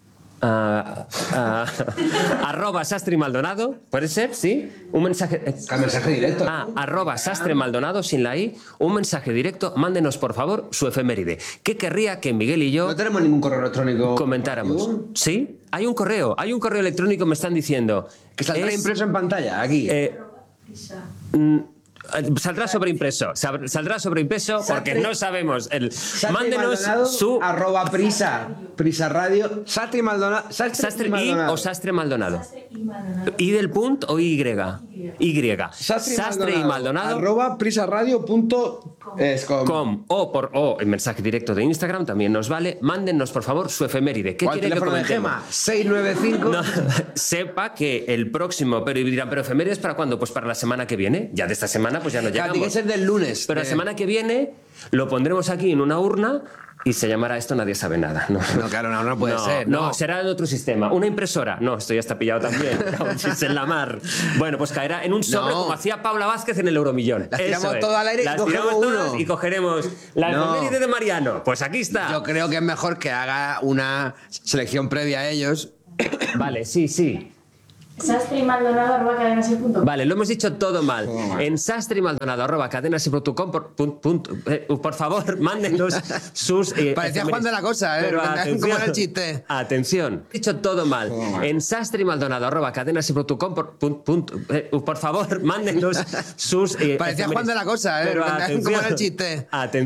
a- a- arroba Sastre y Maldonado, ¿puede ser? ¿Sí? Un mensaje... Al mensaje directo. Ah, arroba Sastre Maldonado sin la I, un mensaje directo, mándenos por favor su efeméride. ¿Qué querría que Miguel y yo No tenemos ningún correo electrónico. comentáramos? ¿Sí? Hay un correo, hay un correo electrónico, me están diciendo. Que saldrá Es, impreso en pantalla, aquí. eh, mm, Saldrá sobreimpreso, sab- saldrá sobreimpreso porque Sastre- no sabemos. El, Sastre y mándenos Maldonado, su arroba prisa. Prisa radio. Sastre y Maldonado. Sastre, Sastre y I Maldonado. o Sastre Maldonado. ¿I del punto o Y? Y. Sastre y Maldonado. Arroba prisaradio punto com. Com, o por o en mensaje directo de Instagram también nos vale. Mándennos por favor su efeméride. ¿Qué ¿O al quiere que teléfono de comentemos? Gema? seis nueve cinco. No, sepa que el próximo, pero dirán, pero efemérides ¿para cuándo? Pues para la semana que viene. Ya de esta semana pues ya no Claro, llegamos. tiene que ser del lunes. Pero la de- semana que viene lo pondremos aquí en una urna y se llamará esto Nadie sabe nada. No, No, claro, no, no puede no, ser. No, No, será en otro sistema. Una impresora. No, esto ya está pillado también. Es en la mar. Bueno, pues caerá en un sobre No. como hacía Paula Vázquez en el Euromillón. Las Eso tiramos es. todo al aire y Las cogemos tiramos todas uno. y cogeremos la No. efeméride de Mariano. Pues aquí está. yo creo que es mejor que haga una selección previa a ellos. Vale, sí, sí. Sastre y Maldonado arroba cadenasir punto com. Vale, lo hemos dicho todo mal. En sastre y Maldonado arroba cadenasir punto com, por, pun- punto- eh, por favor, mándenos sus. eh, Parecía efemérides. Juan de la Cosa, ¿eh? Pero ¿Cómo atención, era el chiste? Atención, he dicho todo mal. En sastre y Maldonado arroba cadenasir punto com, por, pun- punto- eh, por favor, mándenos sus. eh, Parecía Juan de la Cosa, ¿eh? Pero ¿Cómo era el atención, chiste? atención.